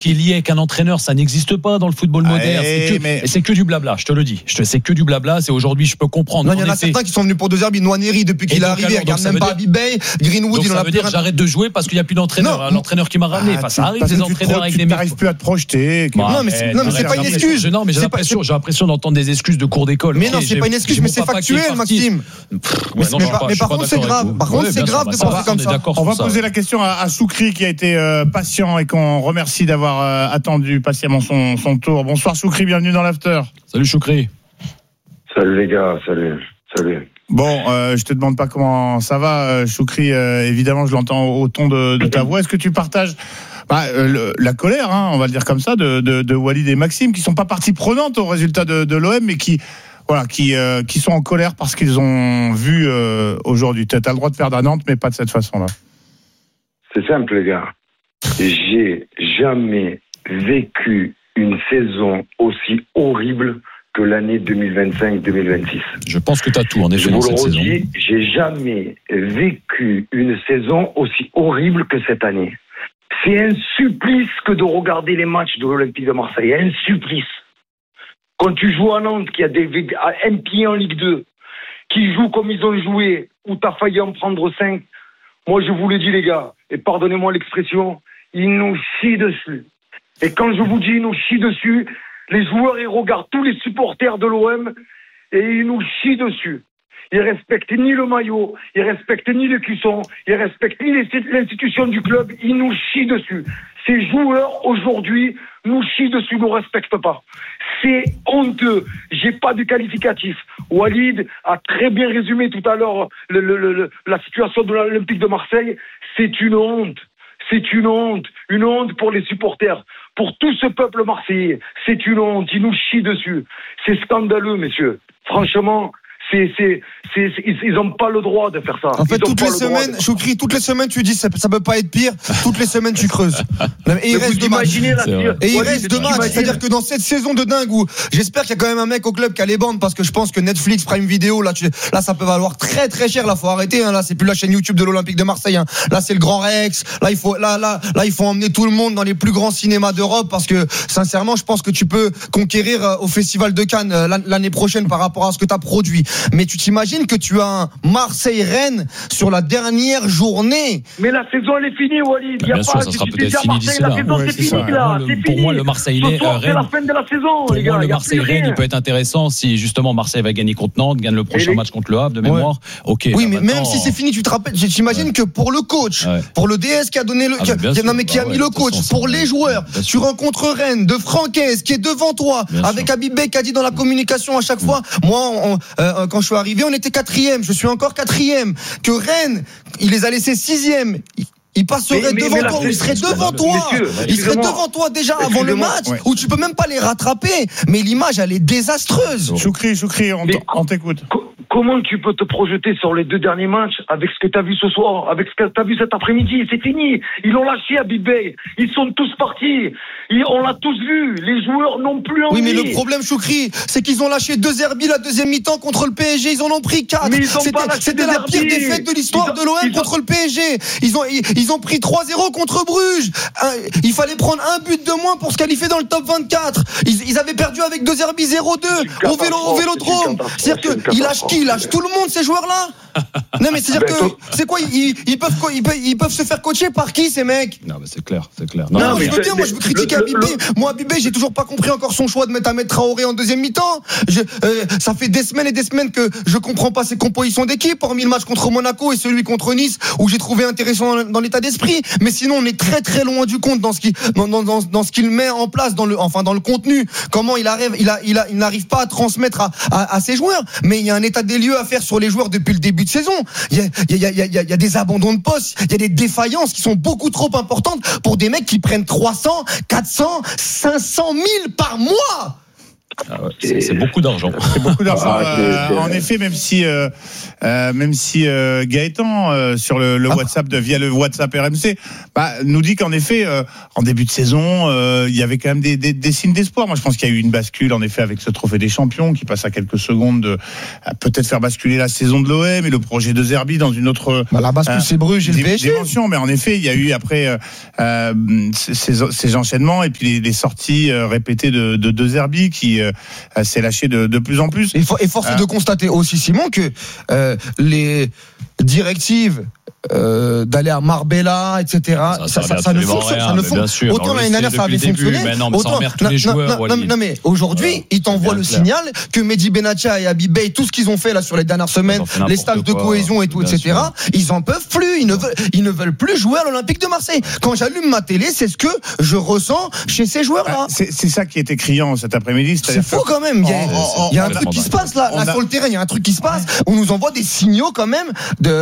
qui est lié avec un entraîneur, ça n'existe pas dans le football moderne. C'est que du blabla, je te le dis. C'est que du blabla. C'est aujourd'hui, je peux comprendre. Non, il y en a certains qui sont venus pour De Zerbi. Nwaneri, depuis qu'il est arrivé, il regarde même pas Abibay. Greenwood, il en a plus. J'arrête de jouer parce qu'il n'y a plus d'entraîneur. L'entraîneur qui m'a ramené. Enfin, ça arrive des entraîneurs avec des mecs. Tu n'arrives plus à te projeter. Non, mais c'est pas une excuse. Non, mais j'ai l'impression d'entendre des excuses de cours d'école. Mais non, c'est pas une excuse, mais c'est factuel, Maxime. Mais par contre, c'est grave. Par contre, c'est grave de penser comme ça. On va poser la question à Choukri qui a été patient et qu'on remercie d'avoir attendu patiemment son tour. Bonsoir Choukri, bienvenue dans l'After. Salut Choukri. Salut les gars, salut. Bon, je te demande pas comment ça va, Choukri. Évidemment, je l'entends au ton de ta voix. Est-ce que tu partages la colère, on va le dire comme ça, de Walid et Maxime, qui sont pas partie prenante au résultat de l'OM, mais qui sont en colère parce qu'ils ont vu aujourd'hui. Tu as le droit de perdre à Nantes, mais pas de cette façon-là. C'est simple, les gars. J'ai jamais vécu une saison aussi horrible que l'année 2025-2026. Je pense que tu as tout, en effet, dans cette saison. Je vous le redis, j'ai jamais vécu une saison aussi horrible que cette année. C'est un supplice que de regarder les matchs de l'Olympique de Marseille. Un supplice. Quand tu joues à Nantes, qui a un pied en Ligue 2, qui jouent comme ils ont joué, où tu as failli en prendre 5, moi je vous le dis les gars, et pardonnez-moi l'expression, ils nous chient dessus. Et quand je vous dis ils nous chient dessus, les joueurs ils regardent tous les supporters de l'OM et ils nous chient dessus. Ils respectent ni le maillot, ils respectent ni le cuisson, ils respectent ni l'institution du club, ils nous chient dessus. Ces joueurs aujourd'hui nous chient dessus, nous respectent pas. C'est honteux. J'ai pas de qualificatif. Walid a très bien résumé tout à l'heure la situation de l'Olympique de Marseille. C'est une honte. C'est une honte pour les supporters, pour tout ce peuple marseillais. C'est une honte. Ils nous chient dessus. C'est scandaleux, messieurs. Franchement. Ils n'ont pas le droit de faire ça. En fait, toutes les semaines, Choukri, toutes les semaines, tu dis ça peut pas être pire. Toutes les semaines, tu creuses. Et il reste deux matchs. C'est-à-dire que dans cette saison de dingue où j'espère qu'il y a quand même un mec au club qui a les bandes, parce que je pense que Netflix, Prime Video, là, ça peut valoir très très cher. Là, faut arrêter. Là, c'est plus la chaîne YouTube de l'Olympique de Marseille. Là, c'est le Grand Rex. Là, il faut emmener tout le monde dans les plus grands cinémas d'Europe, parce que sincèrement, je pense que tu peux conquérir au Festival de Cannes l'année prochaine par rapport à ce que tu as produit. Mais tu t'imagines que tu as un Marseille-Rennes sur la dernière journée. Mais la saison elle est finie, Walid. Bien sûr, ça sera peut-être fini d'ici là. La saison c'est fini là. Pour moi, le Marseille-Rennes, c'est la fin de la saison, les gars. Pour moi, le Marseille-Rennes, il peut être intéressant si justement Marseille va gagner contre Nantes, gagne le prochain match contre le Havre de mémoire. Ok. Oui, mais même si c'est fini, tu te rappelles. J'imagine que pour le coach, pour le DS qui a donné qui a mis le coach, pour les joueurs, tu rencontres Rennes de Francaise qui est devant toi, avec Abibé qui a dit dans la communication à chaque fois. Moi, quand je suis arrivé, on était 4e. Je suis encore 4e. Que Rennes, il les a laissés 6e. Il passerait devant toi, il serait devant toi. Il serait devant toi déjà avant le match, où tu peux même pas les rattraper. Mais l'image, elle est désastreuse. Choukri, on t'écoute. Comment tu peux te projeter sur les 2 derniers matchs avec ce que tu as vu ce soir, avec ce que tu as vu cet après-midi? C'est fini. Ils l'ont lâché à Bibey. Ils sont tous partis. On l'a tous vu. Les joueurs n'ont plus envie. Oui, mais le problème, Choukri, c'est qu'ils ont lâché 2 Zerbi la deuxième mi-temps contre le PSG. Ils en ont pris 4. C'était la pire défaite de l'histoire de l'OM contre le PSG. Ils ont pris 3-0 contre Bruges. Il fallait prendre un but de moins pour se qualifier dans le top 24. Ils avaient perdu avec 2 Zerbi 0-2 au Vélodrome. C'est-à-dire qu'ils lâchent qui? Ils lâchent tout le monde, ces joueurs-là? Non, mais c'est-à-dire que c'est quoi? Ils peuvent se faire coacher par qui, ces mecs? Non, mais c'est clair. Non, mais je veux bien, moi je veux critiquer Abibé. Moi, Abibé, j'ai toujours pas compris encore son choix de mettre Traoré en deuxième mi-temps. Ça fait des semaines et des semaines que je comprends pas ses compositions d'équipe, hormis le match contre Monaco et celui contre Nice, où j'ai trouvé intéressant dans l'état d'esprit. Mais sinon, on est très très loin du compte dans ce qu'il met en place, dans le contenu. Comment il n'arrive pas à transmettre à ses joueurs. Mais il y a un état des lieux à faire sur les joueurs depuis le début de saison. Il y a des abandons de poste, il y a des défaillances qui sont beaucoup trop importantes pour des mecs qui prennent 300, 400, 500 000 par mois. C'est beaucoup d'argent. C'est beaucoup d'argent. En effet, même si Gaëtan sur le WhatsApp via le WhatsApp RMC nous dit qu'en effet en début de saison il y avait quand même des signes d'espoir. Moi je pense qu'il y a eu une bascule en effet avec ce trophée des champions qui passe à quelques secondes de peut-être faire basculer la saison de l'OM et le projet de Zerbi dans une autre la bascule c'est Bruges et le PSG. Dimension. Mais en effet il y a eu après ces enchaînements et puis les sorties répétées de Zerbi qui s'est lâché de plus en plus. Et force est de constater aussi, Simon, que les directives d'aller à Marbella, etc. Ça ne fonctionne. Autant l'année dernière ça avait fonctionné. Non mais aujourd'hui ils t'envoient le signal que Mehdi Benatia et Habib Beye, tout ce qu'ils ont fait là sur les dernières semaines, les stages de cohésion et tout, etc. Ils en peuvent plus. Ils ne veulent plus jouer à l'Olympique de Marseille. Quand j'allume ma télé, c'est ce que je ressens chez ces joueurs-là. C'est ça qui était criant cet après-midi. C'est fou quand même. Il y a un truc qui se passe là sur le terrain. Il y a un truc qui se passe. On nous envoie des signaux quand même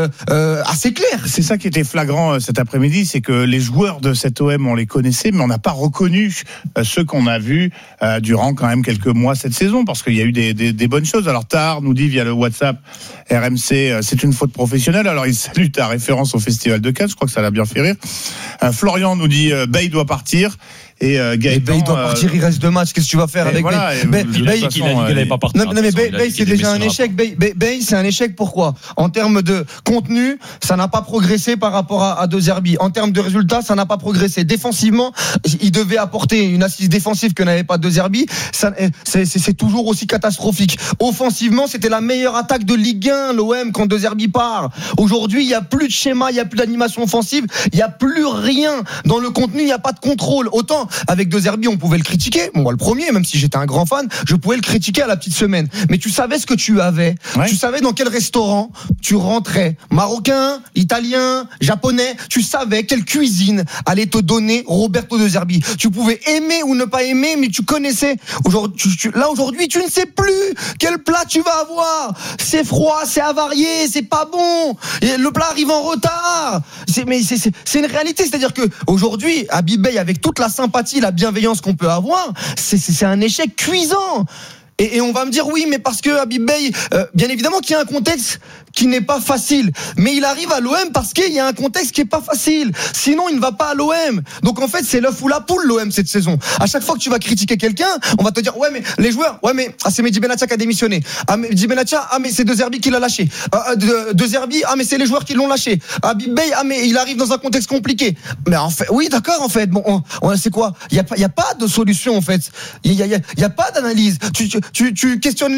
assez clairs. C'est ça qui était flagrant cet après-midi, c'est que les joueurs de cette OM, on les connaissait, mais on n'a pas reconnu ceux qu'on a vus durant quand même quelques mois cette saison, parce qu'il y a eu des bonnes choses. Alors Tahar nous dit via le WhatsApp RMC, c'est une faute professionnelle. Alors il salue ta référence au Festival de Cannes, je crois que ça l'a bien fait rire. Florian nous dit Beye doit partir. Et Gaëtan, Beye doit partir, il reste 2 matchs. Qu'est-ce que tu vas faire avec Beye? Beye qu'il n'allait pas partir. Non mais Beye c'est déjà un échec. Beye c'est un échec. Pourquoi? En termes de contenu, ça n'a pas progressé par rapport à De Zerbi. En termes de résultats, ça n'a pas progressé. Défensivement, il devait apporter une assise défensive que n'avait pas De Zerbi. C'est toujours aussi catastrophique. Offensivement, c'était la meilleure attaque de Ligue 1, l'OM, quand De Zerbi part. Aujourd'hui, il n'y a plus de schéma, il n'y a plus d'animation offensive, il n'y a plus rien. Dans le contenu, il n'y a pas de contrôle. Autant avec De Zerbi, on pouvait le critiquer. Moi, le premier, même si j'étais un grand fan, je pouvais le critiquer à la petite semaine. Mais tu savais ce que tu avais. Ouais. Tu savais dans quel restaurant tu rentrais. Marocain, italien, japonais. Tu savais quelle cuisine allait te donner Roberto De Zerbi. Tu pouvais aimer ou ne pas aimer, mais tu connaissais. Aujourd'hui, tu ne sais plus quel plat tu vas avoir. C'est froid, c'est avarié, c'est pas bon. Et le plat arrive en retard. C'est une réalité. C'est-à-dire que aujourd'hui, Habib Beye, avec toute la sympathie, la bienveillance qu'on peut avoir, c'est un échec cuisant. Et on va me dire oui, mais parce que Habib Beye, bien évidemment qu'il y a un contexte qui n'est pas facile, mais il arrive à l'OM parce qu'il y a un contexte qui est pas facile. Sinon, il ne va pas à l'OM. Donc en fait, c'est l'œuf ou la poule l'OM cette saison. À chaque fois que tu vas critiquer quelqu'un, on va te dire ouais mais les joueurs, ouais mais c'est Mehdi Benatia qui a démissionné. Mehdi Benatia, mais c'est De Zerbi qui l'a lâché. De Zerbi, mais c'est les joueurs qui l'ont lâché. Habib Beye, mais il arrive dans un contexte compliqué. Mais en fait, oui d'accord en fait. Bon, c'est quoi? Il y a pas de solution en fait. Il y a pas d'analyse. Tu questionnes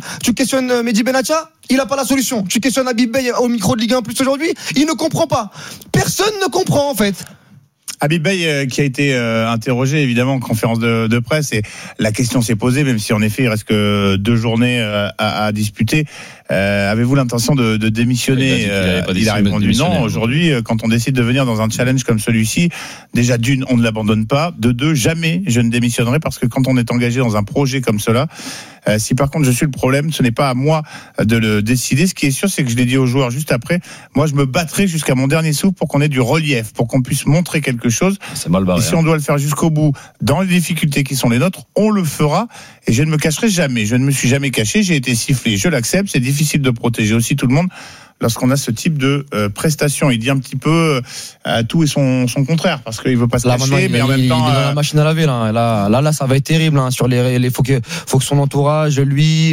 Mehdi Benatia, il a pas la solution. Tu questionnes Habib Beye au micro de Ligue 1 Plus aujourd'hui, il ne comprend pas. Personne ne comprend en fait. Habib Beye qui a été interrogé évidemment en conférence de presse, et la question s'est posée, même si en effet il reste que 2 journées à disputer. Avez-vous l'intention de démissionner? Il a répondu non. Aujourd'hui, quand on décide de venir dans un challenge comme celui-ci, déjà d'une, on ne l'abandonne pas. De 2, jamais je ne démissionnerai, parce que quand on est engagé dans un projet comme cela, si par contre je suis le problème, ce n'est pas à moi de le décider. Ce qui est sûr, c'est que je l'ai dit aux joueurs juste après, moi je me battrai jusqu'à mon dernier souffle pour qu'on ait du relief, pour qu'on puisse montrer quelque chose. C'est mal barré, et si on doit le faire jusqu'au bout, dans les difficultés qui sont les nôtres, on le fera. Et je ne me cacherai jamais. Je ne me suis jamais caché. J'ai été sifflé. Je l'accepte. C'est difficile de protéger aussi tout le monde lorsqu'on a ce type de prestation. Il dit un petit peu tout et son contraire, parce qu'il veut pas se cacher, mais en même temps il est dans la machine à laver là ça va être terrible sur les faut que son entourage lui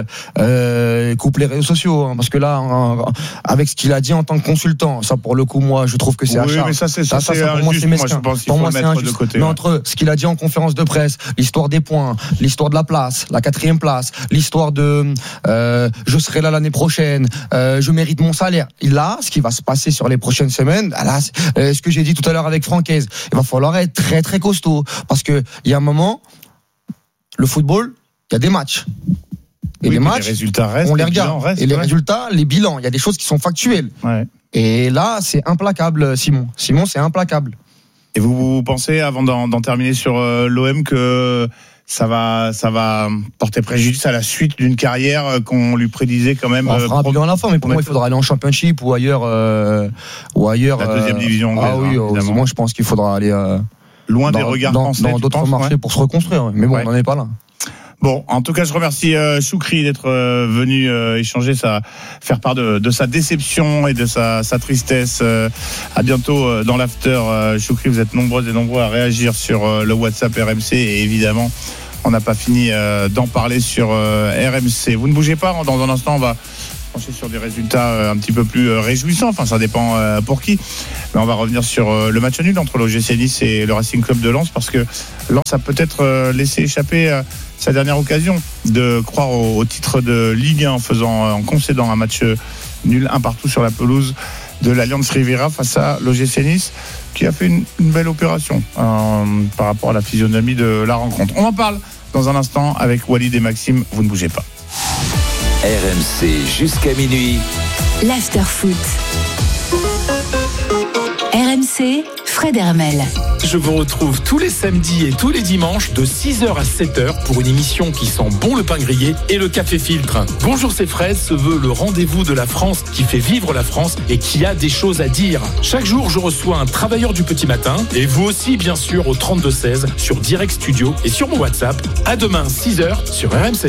coupe les réseaux sociaux, parce que là avec ce qu'il a dit en tant que consultant, ça pour le coup moi je trouve que c'est acharné. Oui, mais ça pour moi c'est mesquin. Pour moi c'est injuste. Mais entre ce qu'il a dit en conférence de presse, l'histoire des points, l'histoire de la place, la 4e place, l'histoire de je serai là l'année prochaine, je mérite mon salaire. Là, ce qui va se passer sur les prochaines semaines, là, ce que j'ai dit tout à l'heure avec Francaise, il va falloir être très très costaud, parce que il y a un moment, le football, il y a des matchs. Et les matchs, les résultats restent, on les regarde. Et les résultats, les bilans, il y a des choses qui sont factuelles. Ouais. Et là, c'est implacable, Simon. Simon, c'est implacable. Et vous pensez, avant d'en terminer sur l'OM, que ça va porter préjudice à la suite d'une carrière qu'on lui prédisait quand même. On fera un bilan à la fin, mais pour moi, il faudra aller en Championship ou ailleurs. La 2e division anglaise. Ah oui, moi, je pense qu'il faudra aller loin des regards français. Dans d'autres marchés pour se reconstruire. Mais bon, on n'en est pas là. Bon, en tout cas, je remercie Choukri d'être venu échanger, faire part de sa déception et de sa tristesse. À bientôt dans l'after. Choukri, vous êtes nombreuses et nombreux à réagir sur le WhatsApp RMC et évidemment, on n'a pas fini d'en parler sur RMC. Vous ne bougez pas, dans un instant, on va pencher sur des résultats un petit peu plus réjouissants. Enfin, ça dépend pour qui. Mais on va revenir sur le match nul entre l'OGC Nice et le Racing Club de Lens parce que Lens a peut-être laissé échapper sa dernière occasion de croire au titre de Ligue 1 en concédant un match nul 1-1 sur la pelouse de l'Alliance Riviera face à l'OGC Nice qui a fait une belle opération par rapport à la physionomie de la rencontre. On en parle dans un instant avec Walid et Maxime. Vous ne bougez pas. RMC jusqu'à minuit. L'after foot. RMC, Fred Hermel. Je vous retrouve tous les samedis et tous les dimanches de 6h à 7h pour une émission qui sent bon le pain grillé et le café filtre. Bonjour, c'est Fred, se veut le rendez-vous de la France qui fait vivre la France et qui a des choses à dire. Chaque jour, je reçois un travailleur du petit matin et vous aussi, bien sûr, au 32-16 sur Direct Studio et sur mon WhatsApp. À demain, 6h sur RMC.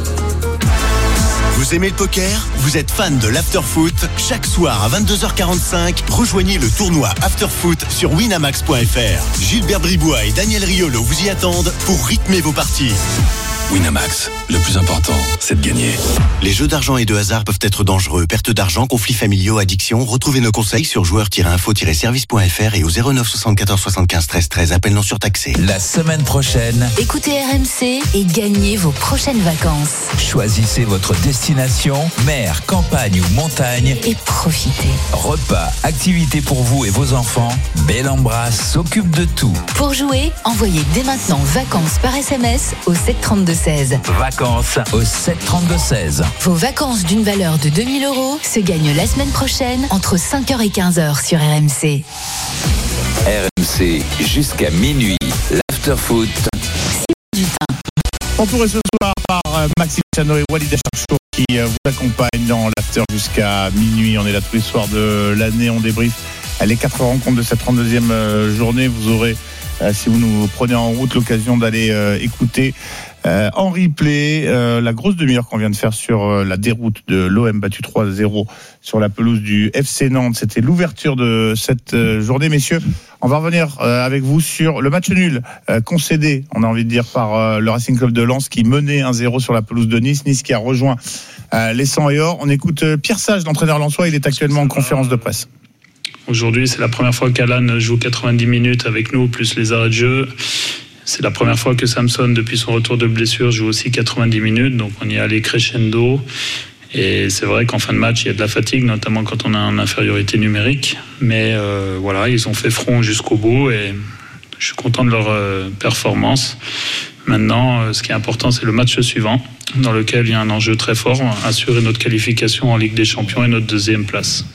Vous aimez le poker ? Vous êtes fan de l'Afterfoot ? Chaque soir à 22h45, rejoignez le tournoi Afterfoot sur winamax.fr. Gilbert Bribois et Daniel Riolo vous y attendent pour rythmer vos parties. Winamax, le plus important, c'est de gagner. Les jeux d'argent et de hasard peuvent être dangereux. Perte d'argent, conflits familiaux, addiction. Retrouvez nos conseils sur joueurs-info-service.fr et au 09 74 75 13 13. Appel non surtaxé. La semaine prochaine, Écoutez RMC et gagnez vos prochaines vacances. choisissez votre destination, mer, campagne ou montagne. Et profitez. Repas, activités pour vous et vos enfants. Belle Embrasse s'occupe de tout. Pour jouer, envoyez dès maintenant vacances par SMS au 732-16. Vacances au 732-16. Vos vacances d'une valeur de 2 000 € se gagnent la semaine prochaine entre 5h et 15h sur RMC. RMC jusqu'à minuit. L'Afterfoot. Entouré ce soir par Maxime Chano et Walid Acharchour qui vous accompagnent dans l'after jusqu'à minuit. On est là tous les soirs de l'année, on débriefe les 4 rencontres de cette 32e journée. Vous aurez, si vous nous prenez en route, l'occasion d'aller écouter en replay la grosse demi-heure qu'on vient de faire sur la déroute de l'OM battu 3-0 sur la pelouse du FC Nantes. C'était l'ouverture de cette journée, messieurs. On va revenir avec vous sur le match nul concédé, on a envie de dire, par le Racing Club de Lens qui menait 1-0 sur la pelouse de Nice. Nice qui a rejoint les 100 et or. On écoute Pierre Sage, l'entraîneur lensois. Il est actuellement en conférence de presse. Aujourd'hui, c'est la première fois qu'Alan joue 90 minutes avec nous, plus les arrêts de jeu. C'est la première fois que Samson, depuis son retour de blessure, joue aussi 90 minutes. Donc on y est allé crescendo. Et c'est vrai qu'en fin de match, il y a de la fatigue, notamment quand on a une infériorité numérique. Mais voilà, ils ont fait front jusqu'au bout et je suis content de leur performance. Maintenant, ce qui est important, c'est le match suivant, dans lequel il y a un enjeu très fort, assurer notre qualification en Ligue des Champions et notre 2e place.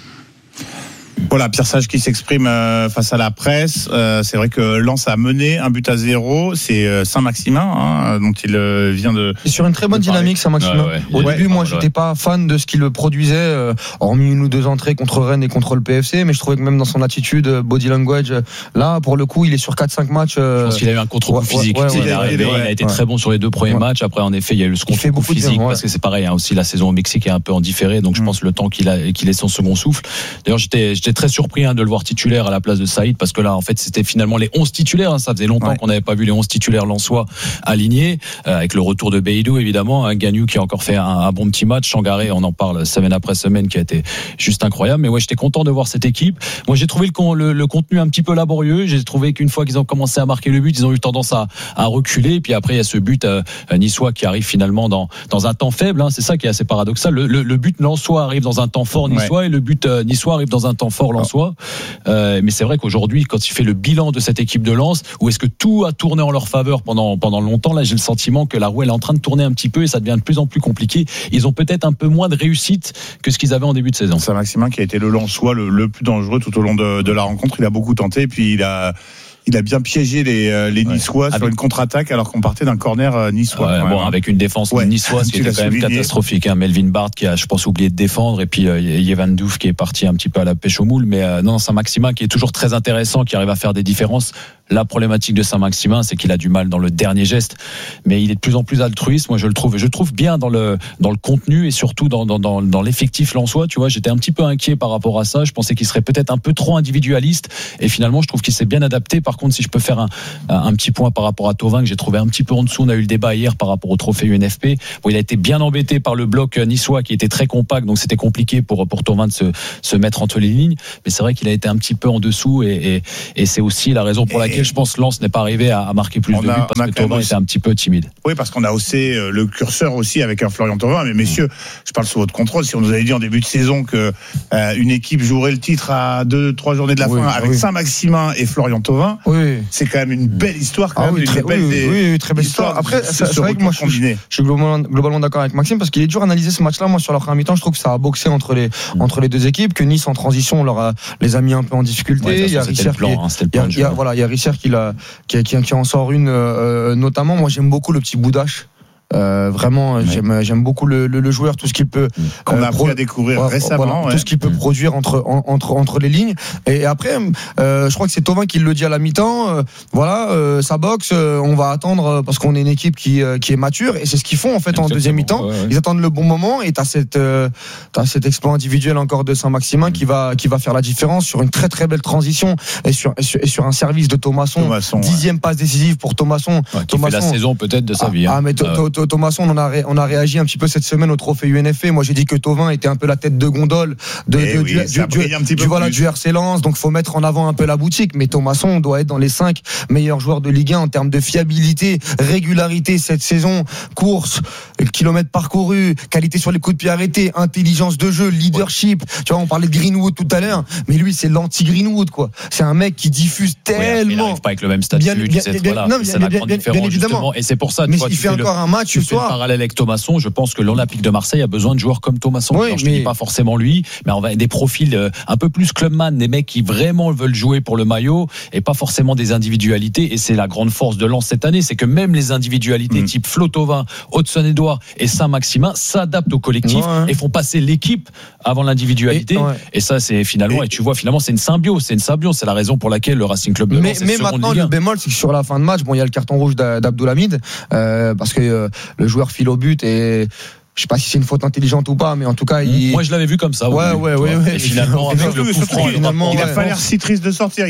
Voilà, Pierre Sage qui s'exprime face à la presse. C'est vrai que Lens a mené 1-0. C'est Saint-Maximin dont il vient de... C'est sur une très bonne dynamique, Saint-Maximin. Au début, moi, j'étais pas fan de ce qu'il produisait, hormis 1 ou 2 entrées contre Rennes et contre le PFC, mais je trouvais que même dans son attitude, body language, là, pour le coup, il est sur 4-5 matchs. Je pense qu'il a eu un contre-coup physique. Il a été très bon sur les 2 premiers matchs. Après, en effet, il y a eu ce contre-coup physique, parce que c'est pareil, aussi la saison au Mexique est un peu en différé, donc je pense le temps qu'il ait son second souffle. D'ailleurs, j'étais très surpris de le voir titulaire à la place de Saïd, parce que là en fait c'était finalement les 11 titulaires, ça faisait longtemps qu'on n'avait pas vu les 11 titulaires lensois alignés, avec le retour de Beidou évidemment, Gagnou qui a encore fait un bon petit match, Changaré, on en parle semaine après semaine, qui a été juste incroyable. Mais ouais, j'étais content de voir cette équipe. Moi j'ai trouvé le contenu un petit peu laborieux, j'ai trouvé qu'une fois qu'ils ont commencé à marquer le but, ils ont eu tendance à reculer, et puis après il y a ce but niçois qui arrive finalement dans un temps faible, c'est ça qui est assez paradoxal. Le but lensois arrive dans un temps fort niçois, et le but niçois arrive dans un temps fort lensois. Mais c'est vrai qu'aujourd'hui, quand il fait le bilan de cette équipe de Lens, où est-ce que tout a tourné en leur faveur pendant longtemps, là j'ai le sentiment que la roue elle est en train de tourner un petit peu et ça devient de plus en plus compliqué. Ils ont peut-être un peu moins de réussite que ce qu'ils avaient en début de saison. Saint-Maximin qui a été le Lensois le plus dangereux tout au long de la rencontre. Il a beaucoup tenté, et puis il a bien piégé les Niçois sur une contre-attaque alors qu'on partait d'un corner niçois. Avec une défense niçoise qui était quand même catastrophique. Melvin Barth qui a, je pense, oublié de défendre, et puis Yvan Douf qui est parti un petit peu à la pêche au moule. Mais non, Saint-Maximin qui est toujours très intéressant, qui arrive à faire des différences. La problématique de Saint-Maximin, c'est qu'il a du mal dans le dernier geste, mais il est de plus en plus altruiste. Moi, je le trouve bien dans le contenu et surtout dans l'effectif lensois. Tu vois, j'étais un petit peu inquiet par rapport à ça. Je pensais qu'il serait peut-être un peu trop individualiste, et finalement, je trouve qu'il s'est bien adapté. Par contre, si je peux faire un petit point par rapport à Thauvin, que j'ai trouvé un petit peu en dessous, on a eu le débat hier par rapport au trophée UNFP. Bon, il a été bien embêté par le bloc niçois qui était très compact, donc c'était compliqué pour Thauvin de se mettre entre les lignes. Mais c'est vrai qu'il a été un petit peu en dessous, et c'est aussi la raison pour laquelle je pense que Lens n'est pas arrivé à marquer plus de buts, parce que Thauvin était un petit peu timide. Oui, parce qu'on a haussé le curseur aussi avec un Florian Thauvin. Mais messieurs, je parle sous votre contrôle. Si on nous avait dit en début de saison que une équipe jouerait le titre à 2-3 journées de la fin avec Saint-Maximin et Florian Thauvin, c'est quand même une belle histoire. Très belle histoire. Après, c'est vrai que moi je suis globalement d'accord avec Maxime, parce qu'il est dur à analyser ce match-là. Moi, sur la première mi-temps, je trouve que ça a boxé entre les deux équipes, que Nice en transition les a mis un peu en difficulté. Il y a Richard qui en sort une notamment. Moi, j'aime beaucoup le petit Boudache. Vraiment, j'aime beaucoup le joueur, tout ce qu'il peut qu'on a appris à découvrir récemment, tout ce qu'il peut produire entre les lignes. Et après, je crois que c'est Thauvin qui le dit à la mi-temps. Ça boxe. On va attendre, parce qu'on est une équipe qui est mature, et c'est ce qu'ils font en fait en deuxième mi-temps. Ils attendent le bon moment, et t'as cet exploit individuel encore de Saint-Maximin qui va faire la différence sur une très très belle transition, et sur un service de Thomasson. 10e passe décisive pour Thomasson. Qui fait la saison peut-être de sa vie. Thomasson, on a réagi un petit peu cette semaine au trophée UNFP. Moi, j'ai dit que Thauvin était un peu la tête de gondole du RC Lens, donc faut mettre en avant un peu la boutique. Mais Thomasson doit être dans les 5 meilleurs joueurs de Ligue 1 en termes de fiabilité, régularité cette saison, course, kilomètres parcourus, qualité sur les coups de pied arrêtés, intelligence de jeu, leadership. Tu vois, on parlait de Greenwood tout à l'heure, mais lui, c'est l'anti-Greenwood, quoi. C'est un mec qui diffuse tellement. Il n'arrive pas avec le même statut. C'est la grande différence, justement. Et c'est pour ça, il fait encore un match. Tu fais le parallèle avec Thomasson. Je pense que l'Olympique de Marseille a besoin de joueurs comme Thomasson. Je ne dis pas forcément lui, mais on va des profils un peu plus clubman, des mecs qui vraiment veulent jouer pour le maillot, et pas forcément des individualités. Et c'est la grande force de Lens cette année, c'est que même les individualités type Flo Thauvin, Hudson-Edouard et Saint-Maximin s'adaptent au collectif et font passer l'équipe avant l'individualité. Et ça, c'est finalement, et tu vois, finalement, c'est une symbiose. C'est la raison pour laquelle le Racing Club de Lens. Mais maintenant, le bémol, c'est que sur la fin de match, il y a le carton rouge d'Abdoulhamid, parce que le joueur file au but, et je sais pas si c'est une faute intelligente ou pas, mais en tout cas, moi je l'avais vu comme ça. Et finalement, avec le coup franc, il a pas l'air si triste de sortir.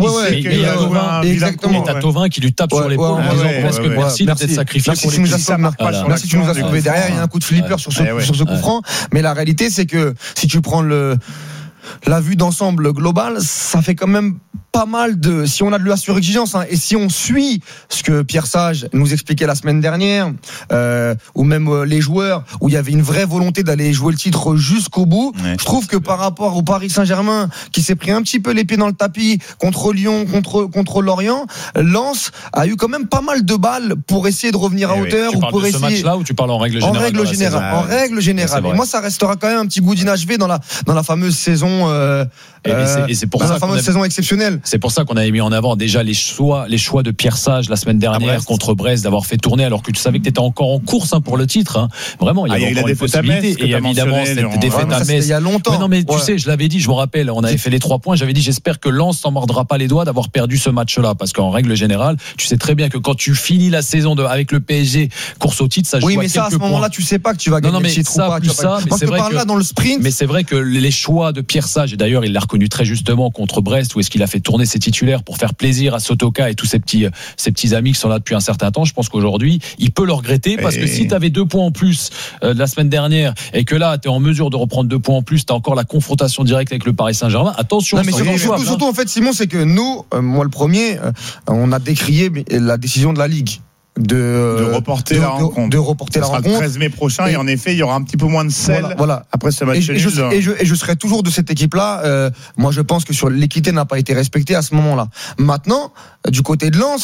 Exactement. T'as Thauvin qui lui tape sur l'épaule en disant presque merci d'être sacrifié pour les petits. Merci, tu nous as sauvé derrière. Il y a un coup de flipper sur ce coup franc. Mais la réalité, c'est que si tu prends la vue d'ensemble globale, ça fait quand même pas mal si on a de la surexigence, et si on suit ce que Pierre Sage nous expliquait la semaine dernière, ou même les joueurs, où il y avait une vraie volonté d'aller jouer le titre jusqu'au bout, je trouve que par rapport au Paris Saint-Germain, qui s'est pris un petit peu les pieds dans le tapis contre Lyon, contre Lorient, Lens a eu quand même pas mal de balles pour essayer de revenir à hauteur. Tu parles de ce match-là, ou tu parles en règle générale? En règle générale. Et moi, ça restera quand même un petit goût d'inachevé dans la fameuse saison. Et c'est pour ça la fameuse saison exceptionnelle. C'est pour ça qu'on avait mis en avant déjà les choix de Pierre Sage la semaine dernière contre Brest, d'avoir fait tourner alors que tu savais que tu étais encore en course pour le titre. Vraiment, il y avait encore une possibilité. Et évidemment, cette défaite à Metz. Il y a longtemps. Non, mais tu sais, je l'avais dit, je me rappelle, on avait fait les 3 points. J'avais dit, j'espère que Lens s'en mordra pas les doigts d'avoir perdu ce match-là, parce qu'en règle générale, tu sais très bien que quand tu finis la saison avec le PSG, course au titre, ça joue à quelques points. Oui, mais ça, à ce moment-là, tu sais pas que tu vas gagner le titre ou pas. Mais c'est vrai que dans le sprint. Mais c'est vrai que les choix de Pierre Sage, et d'ailleurs, il l'a reconnu très justement contre Brest, où est-ce qu'il a fait tourner ses titulaires pour faire plaisir à Sotoka et tous ces petits amis qui sont là depuis un certain temps. Je pense qu'aujourd'hui, il peut le regretter, parce que si tu avais 2 points en plus la semaine dernière, et que là, tu es en mesure de reprendre 2 points en plus, tu as encore la confrontation directe avec le Paris Saint-Germain. Attention. Non, mais surtout, en fait, Simon, c'est que nous, moi le premier, on a décrié la décision de la Ligue. De reporter la rencontre. Le 13 mai prochain, et en effet, il y aura un petit peu moins de sel après ce match. Et je serai toujours de cette équipe-là. Moi, je pense que l'équité n'a pas été respectée à ce moment-là. Maintenant, du côté de Lens,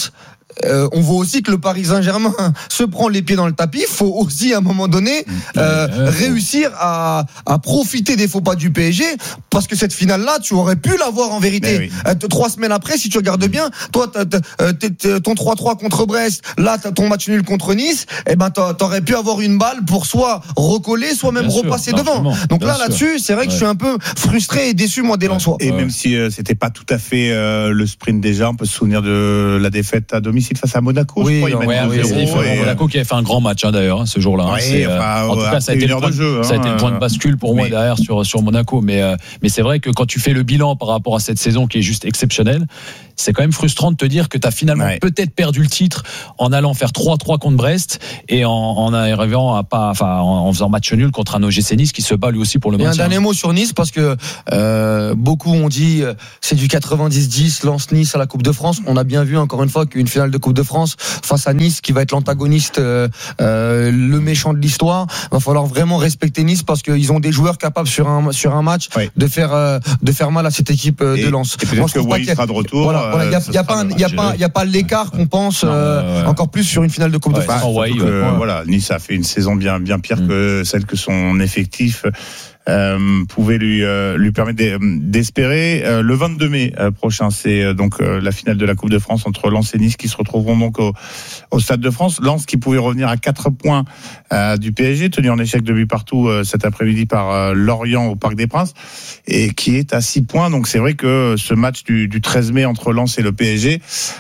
on voit aussi que le Paris Saint-Germain se prend les pieds dans le tapis. Il faut aussi à un moment donné réussir à profiter des faux pas du PSG, parce que cette finale-là, tu aurais pu l'avoir en vérité. 3 semaines après, si tu regardes bien, toi, ton 3-3 contre Brest, là, ton match nul contre Nice, t'aurais pu avoir une balle pour soit recoller, soit même repasser devant. Donc là-dessus, c'est vrai que je suis un peu frustré et déçu, moi, des Lensois. Et même si c'était pas tout à fait le sprint déjà, on peut se souvenir de la défaite à domicile face à Monaco. Oui, Monaco qui avait fait un grand match d'ailleurs ce jour-là. En tout cas, ça a été le point de bascule pour moi derrière sur Monaco. Mais c'est vrai que quand tu fais le bilan par rapport à cette saison qui est juste exceptionnelle, c'est quand même frustrant de te dire que tu as finalement peut-être perdu le titre en allant faire 3-3 contre Brest et en arrivant en faisant match nul contre un OGC Nice qui se bat lui aussi pour le maintien. Un dernier mot sur Nice, parce que beaucoup ont dit c'est du 90-10 Lens-Nice à la Coupe de France. On a bien vu encore une fois qu'une finale de Coupe de France face à Nice, qui va être l'antagoniste, le méchant de l'histoire, va falloir vraiment respecter Nice, parce qu'ils ont des joueurs capables sur un match de faire mal à cette équipe de Lens. Et peut-être que Wai sera de retour. Il n'y a pas l'écart qu'on pense encore plus sur une finale de Coupe de France. Nice a fait une saison bien pire que celle que son effectif pouvait lui permettre d'espérer. Le 22 mai prochain, c'est donc la finale de la Coupe de France entre Lens et Nice, qui se retrouveront donc au Stade de France. Lens qui pouvait revenir à 4 points du PSG, tenu en échec de but partout cet après-midi par Lorient au Parc des Princes, et qui est à 6 points. Donc c'est vrai que ce match du 13 mai entre Lens et le PSG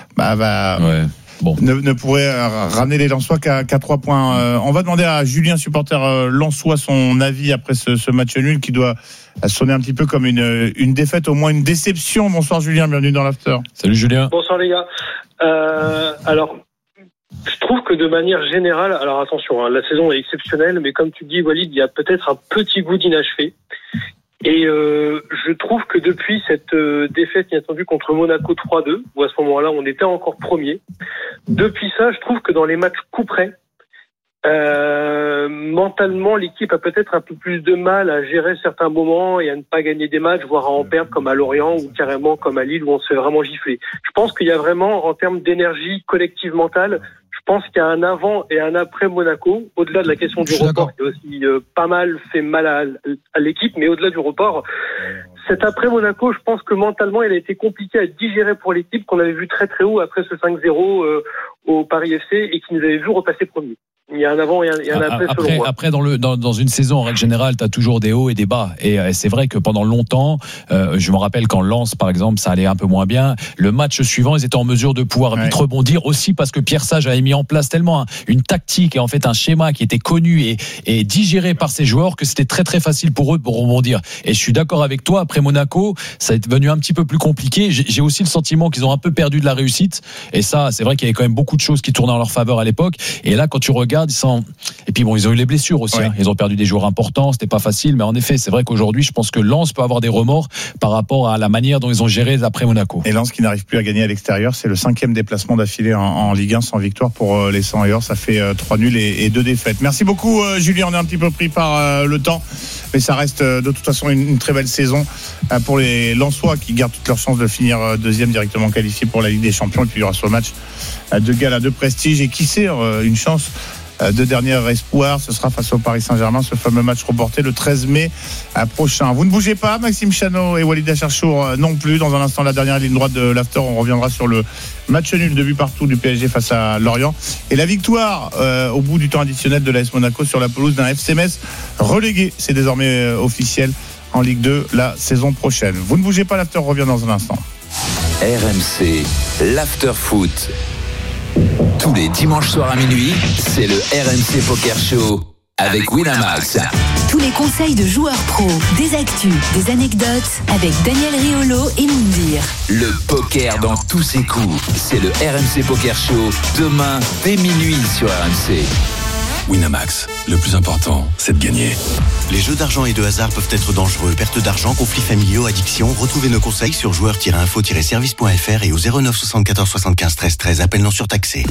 ne pourrait ramener les Lensois qu'à 3 points. On va demander à Julien, supporter lensois, son avis après ce match nul qui doit sonner un petit peu comme une défaite, au moins une déception. Bonsoir Julien, bienvenue dans l'After. Salut Julien. Bonsoir les gars. Alors, je trouve que de manière générale, alors attention, la saison est exceptionnelle, mais comme tu dis Walid, il y a peut-être un petit goût d'inachevé. Et je trouve que depuis cette défaite inattendue contre Monaco 3-2, où à ce moment-là on était encore premier, depuis ça, je trouve que dans les matchs coup près, mentalement l'équipe a peut-être un peu plus de mal à gérer certains moments et à ne pas gagner des matchs, voire à en perdre, comme à Lorient ou carrément comme à Lille, où on se fait vraiment gifler. Je pense qu'il y a vraiment, en termes d'énergie collective mentale, je pense qu'il y a un avant et un après Monaco, au-delà de la question du report qui a aussi pas mal fait mal à l'équipe, mais au-delà du report, cet après Monaco, je pense que mentalement il a été compliqué à digérer pour l'équipe, qu'on avait vu très très haut après ce 5-0 au Paris FC et qui nous avait vu repasser premier. Il y a un avant et un après selon moi. Après dans une saison en règle générale, tu as toujours des hauts et des bas, et c'est vrai que pendant longtemps, je me rappelle quand Lens par exemple, ça allait un peu moins bien, le match suivant ils étaient en mesure de pouvoir vite rebondir, aussi parce que Pierre Sage avait mis en place tellement une tactique et en fait un schéma qui était connu et digéré par ses joueurs, que c'était très très facile pour eux pour rebondir. Et je suis d'accord avec toi, après Monaco ça est devenu un petit peu plus compliqué. J'ai aussi le sentiment qu'ils ont un peu perdu de la réussite, et ça c'est vrai qu'il y avait quand même beaucoup de choses qui tournaient en leur faveur à l'époque, et là quand tu regardes et puis ils ont eu les blessures aussi, ils ont perdu des joueurs importants, c'était pas facile, mais en effet c'est vrai qu'aujourd'hui je pense que Lens peut avoir des remords par rapport à la manière dont ils ont géré après Monaco. Et Lens qui n'arrive plus à gagner à l'extérieur, c'est le 5e déplacement d'affilée en Ligue 1 sans victoire pour les 100 heures, ça fait 3 nuls et 2 défaites. Merci beaucoup Julien, on est un petit peu pris par le temps, mais ça reste de toute façon une très belle saison pour les Lensois qui gardent toutes leurs chances de finir deuxième directement qualifié pour la Ligue des Champions, et puis il y aura ce match de gala de prestige, et qui sait, une chance de dernier espoir, ce sera face au Paris Saint-Germain, ce fameux match reporté le 13 mai prochain. Vous ne bougez pas, Maxime Chano et Walid Acharchour non plus. Dans un instant, la dernière ligne droite de l'After, on reviendra sur le match nul de but partout du PSG face à Lorient, et la victoire au bout du temps additionnel de l'AS Monaco sur la pelouse d'un FC Metz relégué. C'est désormais officiel en Ligue 2 la saison prochaine. Vous ne bougez pas, l'After revient dans un instant. RMC, l'After Foot. Tous les dimanches soirs à minuit, c'est le RMC Poker Show avec Winamax. Tous les conseils de joueurs pros, des actus, des anecdotes avec Daniel Riolo et Moundir. Le poker dans tous ses coups, c'est le RMC Poker Show, demain dès minuit sur RMC. Winamax, le plus important, c'est de gagner. Les jeux d'argent et de hasard peuvent être dangereux. Perte d'argent, conflits familiaux, addiction. Retrouvez nos conseils sur joueurs-info-service.fr et au 09 74 75 13 13. Appel non surtaxé.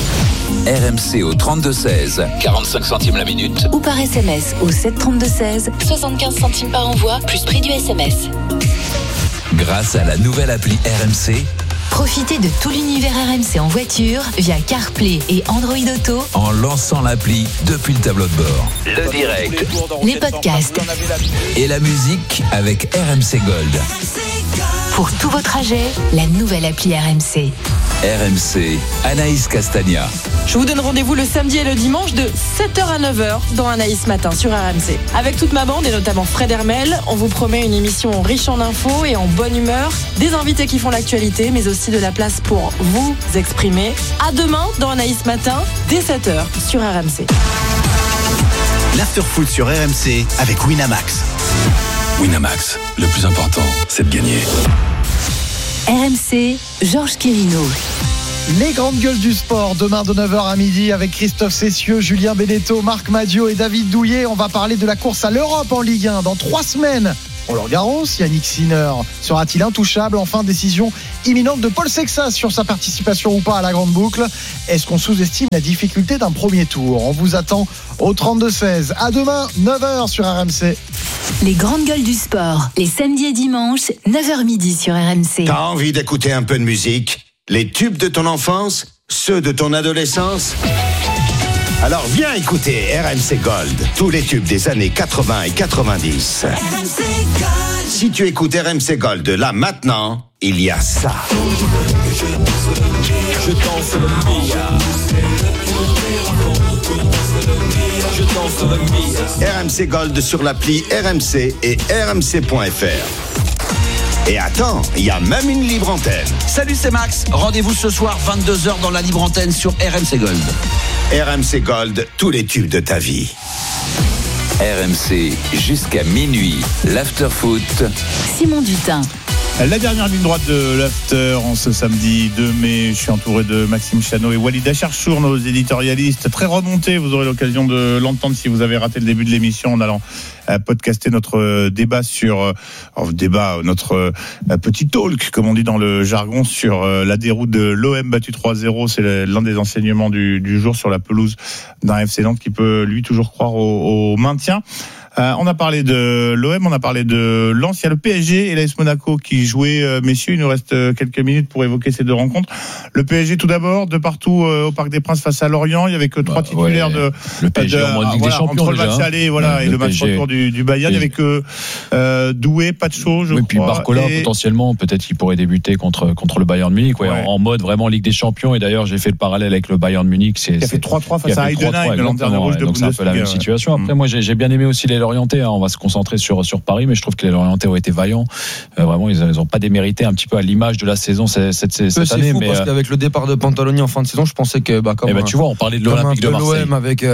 RMC au 32-16, 45 centimes la minute. Ou par SMS au 732-16, 75 centimes par envoi, plus prix du SMS. Grâce à la nouvelle appli RMC, Profitez de tout l'univers RMC en voiture via CarPlay et Android Auto En lançant l'appli depuis le tableau de bord. Le direct les podcasts et la musique avec RMC Gold. pour tous vos trajets. La nouvelle appli RMC. RMC, Anaïs Castagna. Je vous donne rendez-vous le samedi et le dimanche de 7h à 9h dans Anaïs Matin sur RMC. Avec toute ma bande et notamment Fred Hermel, on vous promet une émission riche en infos et en bonne humeur, des invités qui font l'actualité, mais aussi de la place pour vous exprimer. À demain dans Anaïs Matin, dès 7h sur RMC. L'Afterfoot sur RMC avec Winamax. Winamax, le plus important, c'est de gagner. RMC, Georges Quirino. Les grandes gueules du sport, demain de 9h à midi avec Christophe Cessieux, Julien Benetto, Marc Madiot et David Douillet. On va parler de la course à l'Europe en Ligue 1 dans 3 semaines. Roland-Garros, Yannick Sinner sera-t-il intouchable? Enfin, décision imminente de Paul Sexas sur sa participation ou pas à la grande boucle. Est-ce qu'on sous-estime la difficulté d'un premier tour? On vous attend au 32-16. À demain, 9h sur RMC. Les grandes gueules du sport, les samedis et dimanches, 9h midi sur RMC. T'as envie d'écouter un peu de musique? Les tubes de ton enfance? Ceux de ton adolescence? Alors viens écouter RMC Gold, tous les tubes des années 80 et 90. RMC Gold. Si tu écoutes RMC Gold là maintenant, il y a ça. Je danse le Mia. Je danse le Mia. RMC Gold sur l'appli RMC et rmc.fr. Et attends, il y a même une libre antenne. Salut, c'est Max. Rendez-vous ce soir 22h dans la libre antenne sur RMC Gold. RMC Gold, tous les tubes de ta vie. RMC, jusqu'à minuit. L'Afterfoot. Simon Dutin. La dernière ligne droite de l'After en ce samedi 2 mai. Je suis entouré de Maxime Chano et Walid Acharchour, nos éditorialistes. Très remontés, vous aurez l'occasion de l'entendre si vous avez raté le début de l'émission en allant podcaster notre débat sur notre petit talk, comme on dit dans le jargon, sur la déroute de l'OM battu 3-0. C'est l'un des enseignements du jour sur la pelouse d'un FC Nantes qui peut lui toujours croire au maintien. On a parlé de l'OM, on a parlé de Lens, il y a le PSG et l'AS Monaco qui jouaient, messieurs, il nous reste quelques minutes pour évoquer ces deux rencontres. Le PSG tout d'abord, de partout au Parc des Princes face à Lorient, il y avait que 3 titulaires de le PSG en mode Ligue des Champions entre le match aller et le match retour du Bayern, il y avait que Doué, Pacho, je crois. Et puis Barcola potentiellement, peut-être qu'il pourrait débuter contre le Bayern Munich, en mode vraiment Ligue des Champions. Et d'ailleurs, j'ai fait le parallèle avec le Bayern Munich, il a fait 3-3 face à Heidenheim, le lanterne rouge de Bundesliga. Donc c'est un peu la même situation. Après, moi j'ai bien aimé aussi les Lorientais, on va se concentrer sur Paris, mais je trouve que les Lorientais ont été vaillants. Vraiment, ils n'ont pas démérité, un petit peu à l'image de la saison cette année. C'est fou parce qu'avec le départ de Pantaloni en fin de saison, je pensais que tu vois, on parlait de l'Olympique de Marseille, l'OM avec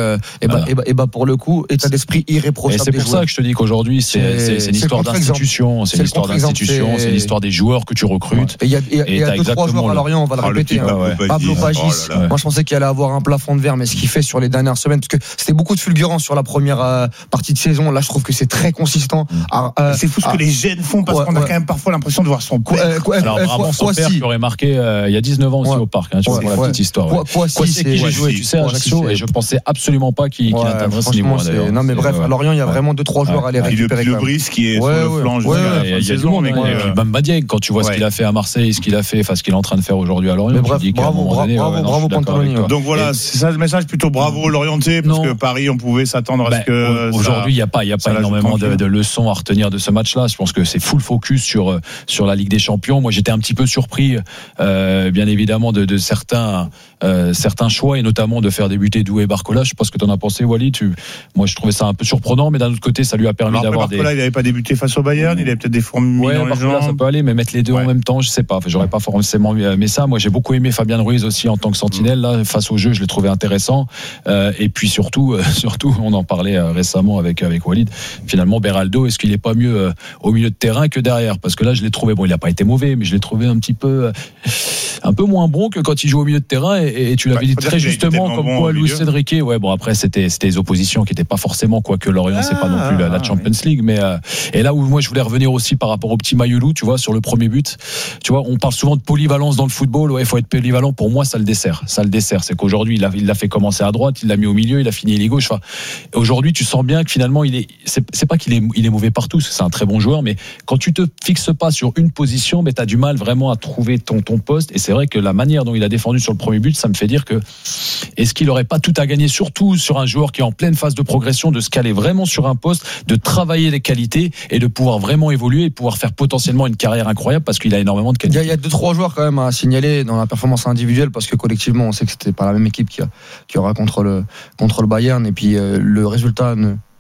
pour le coup, état d'esprit irréprochable. Et c'est pour ça que je te dis qu'aujourd'hui, c'est une histoire d'institution, c'est une histoire des joueurs que tu recrutes. Et il y a 2-3 joueurs à Lorient, on va le répéter. Pablo Pagis, moi je pensais qu'il allait avoir un plafond de verre, mais ce qu'il fait sur les dernières semaines, parce que c'était beaucoup de fulgurance sur la première partie de saison, là je trouve que c'est très consistant. C'est fou ce que les jeunes font parce qu'on a quand même parfois l'impression de voir son père. Alors vraiment son père qui aurait marqué il y a 19 ans aussi au Parc, tu vois, pour la petite histoire. Kwasi qui j'ai joué, tu sais, à Ajaccio, et je pensais absolument pas qu'il atteindrait ce niveau. Non mais bref, à Lorient il y a vraiment 2-3 joueurs à les récupérer. Le Brice qui est sur le flanc jusqu'à la saison. Bamba Dieng, quand tu vois ce qu'il a fait à Marseille, ce qu'il a fait, ce qu'il est en train de faire aujourd'hui à Lorient, tu dis qu'à un moment donné, bravo Pantaloni. Donc voilà, c'est ça le message, plutôt bravo Lorientais, parce que Paris on pouvait s'attendre à ce que aujourd'hui il y a pas énormément de leçons à retenir de ce match-là. Je pense que c'est full focus sur la Ligue des Champions. Moi, j'étais un petit peu surpris, bien évidemment, de certains choix, et notamment de faire débuter Doué et Barcola. Je sais pas ce que tu en as pensé, Walid. Moi, je trouvais ça un peu surprenant, mais d'un autre côté, ça lui a permis d'avoir Barcola, il n'avait pas débuté face au Bayern, il avait peut-être des fourmis dans les jambes. Ça peut aller, mais mettre les deux en même temps, je sais pas. J'aurais pas forcément aimé ça. Moi, j'ai beaucoup aimé Fabien Ruiz aussi en tant que sentinelle. Là, face au jeu, je l'ai trouvé intéressant. Et puis surtout, on en parlait récemment avec Walid. Finalement, Beraldo, est-ce qu'il est pas mieux au milieu de terrain que derrière? Parce que là, je l'ai trouvé, il a pas été mauvais, mais je l'ai trouvé un peu moins bon que quand il joue au milieu de terrain, et tu l'avais dit très justement, comme quoi Luis Enrique, après c'était des oppositions qui n'étaient pas forcément, quoique Lorient c'est pas non plus la Champions League, mais et là où moi je voulais revenir aussi par rapport au petit Mayoulou, tu vois, sur le premier but, tu vois, on parle souvent de polyvalence dans le football, il faut être polyvalent. Pour moi ça le dessert, c'est qu'aujourd'hui il l'a fait commencer à droite, il l'a mis au milieu, il a fini les gauche. Aujourd'hui tu sens bien que finalement finalement, c'est pas qu'il est mauvais partout, c'est un très bon joueur, mais quand tu te fixes pas sur une position, mais t'as du mal vraiment à trouver ton poste. Et c'est vrai que la manière dont il a défendu sur le premier but, ça me fait dire que est-ce qu'il aurait pas tout à gagner, surtout sur un joueur qui est en pleine phase de progression, de se caler vraiment sur un poste, de travailler les qualités et de pouvoir vraiment évoluer et pouvoir faire potentiellement une carrière incroyable parce qu'il a énormément de qualités. Il y a 2-3 joueurs quand même à signaler dans la performance individuelle parce que collectivement, on sait que c'était pas la même équipe qui aura contre le Bayern et puis le résultat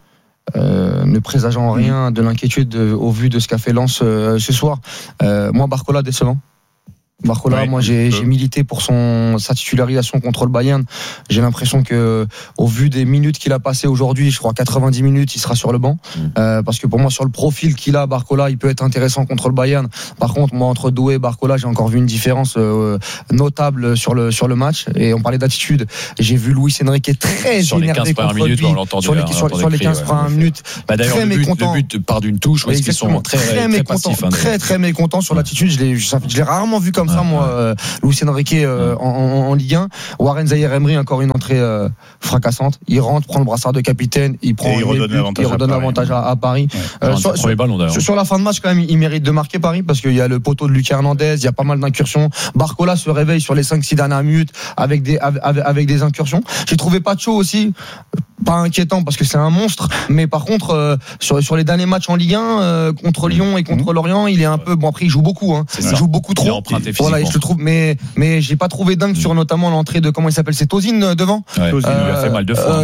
ne présageant rien de l'inquiétude au vu de ce qu'a fait Lens ce soir. Moi, Barcola décevant. Barcola, moi j'ai milité pour sa titularisation contre le Bayern. J'ai l'impression que au vu des minutes qu'il a passées aujourd'hui, je crois 90 minutes, il sera sur le banc. Parce que pour moi, sur le profil qu'il a, Barcola, il peut être intéressant contre le Bayern. Par contre, moi entre Doué et Barcola, j'ai encore vu une différence notable sur le match. Et on parlait d'attitude. J'ai vu Luis Enrique très sur énervé les 15 premières minutes, on l'entend sur les 15 premières minutes. D'ailleurs, le but part d'une touche où ils sont très mécontents, très mécontents sur l'attitude. Je l'ai rarement vu comme ça, moi, Luis Enrique en Ligue 1. Warren Zaïre-Emery, encore une entrée fracassante. Il rentre, prend le brassard de capitaine, il redonne l'avantage à Paris. Sur la fin de match, quand même, il mérite de marquer Paris parce qu'il y a le poteau de Lucas Hernandez, il y a pas mal d'incursions. Barcola se réveille sur les 5-6 dernières minutes avec des incursions. J'ai trouvé Pacho aussi pas inquiétant parce que c'est un monstre, mais par contre sur les derniers matchs en Ligue 1 contre Lyon et contre Lorient, il est un peu après il joue beaucoup, il joue beaucoup trop. Voilà, et je le trouve, mais j'ai pas trouvé dingue sur notamment l'entrée de comment il s'appelle, c'est Tozin devant. Tozin lui a fait mal deux fois.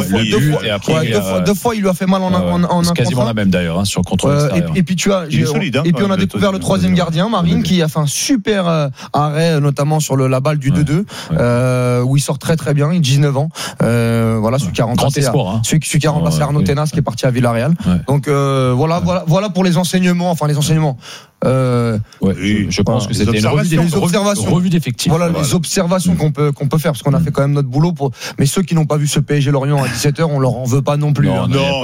Deux fois il lui a fait mal en c'est quasiment la même d'ailleurs sur contrôle extérieur. Et puis on a découvert le troisième gardien, Marine, qui a fait un super arrêt notamment sur la balle du 2-2 où il sort très très bien, il a 19 ans. Voilà, celui qui a celui qui a remplacé Arnaud Tenas qui est parti à Villarreal. Donc voilà pour les enseignements. Je pense que c'était une revue d'effectifs. Voilà les observations qu'on peut faire parce qu'on a fait quand même notre boulot mais ceux qui n'ont pas vu ce PSG Lorient à 17h, on leur en veut pas non plus.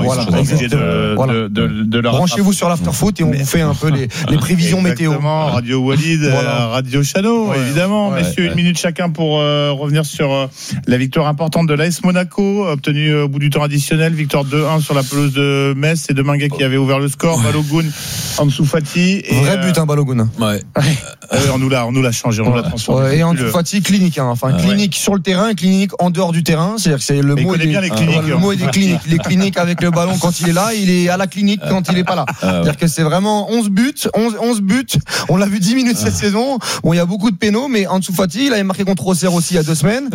Branchez-vous sur l'afterfoot et on vous fait un peu les prévisions météo. Radio Walid, Radio Shadow, évidemment. Messieurs, une minute chacun pour revenir sur la victoire importante de l'AS Monaco, obtenue au bout du temps additionnel, victoire 2-1 sur la pelouse de Metz. C'est Dominguez qui avait ouvert le score. Balogun, Ansu Fati. Vrai but, Balogun. On nous l'a changé, on l'a transformé. Et Ansu Fati, clinique. Clinique sur le terrain et clinique en dehors du terrain. C'est-à-dire que c'est le mot bien les cliniques. Le mot est des cliniques. Les cliniques avec le ballon quand il est là, il est à la clinique quand il est pas là. C'est-à-dire que c'est vraiment 11 buts. On l'a vu 10 minutes cette saison. Bon, il y a beaucoup de pénaux, mais Ansu Fati, il avait marqué contre Auxerre aussi il y a 2 semaines.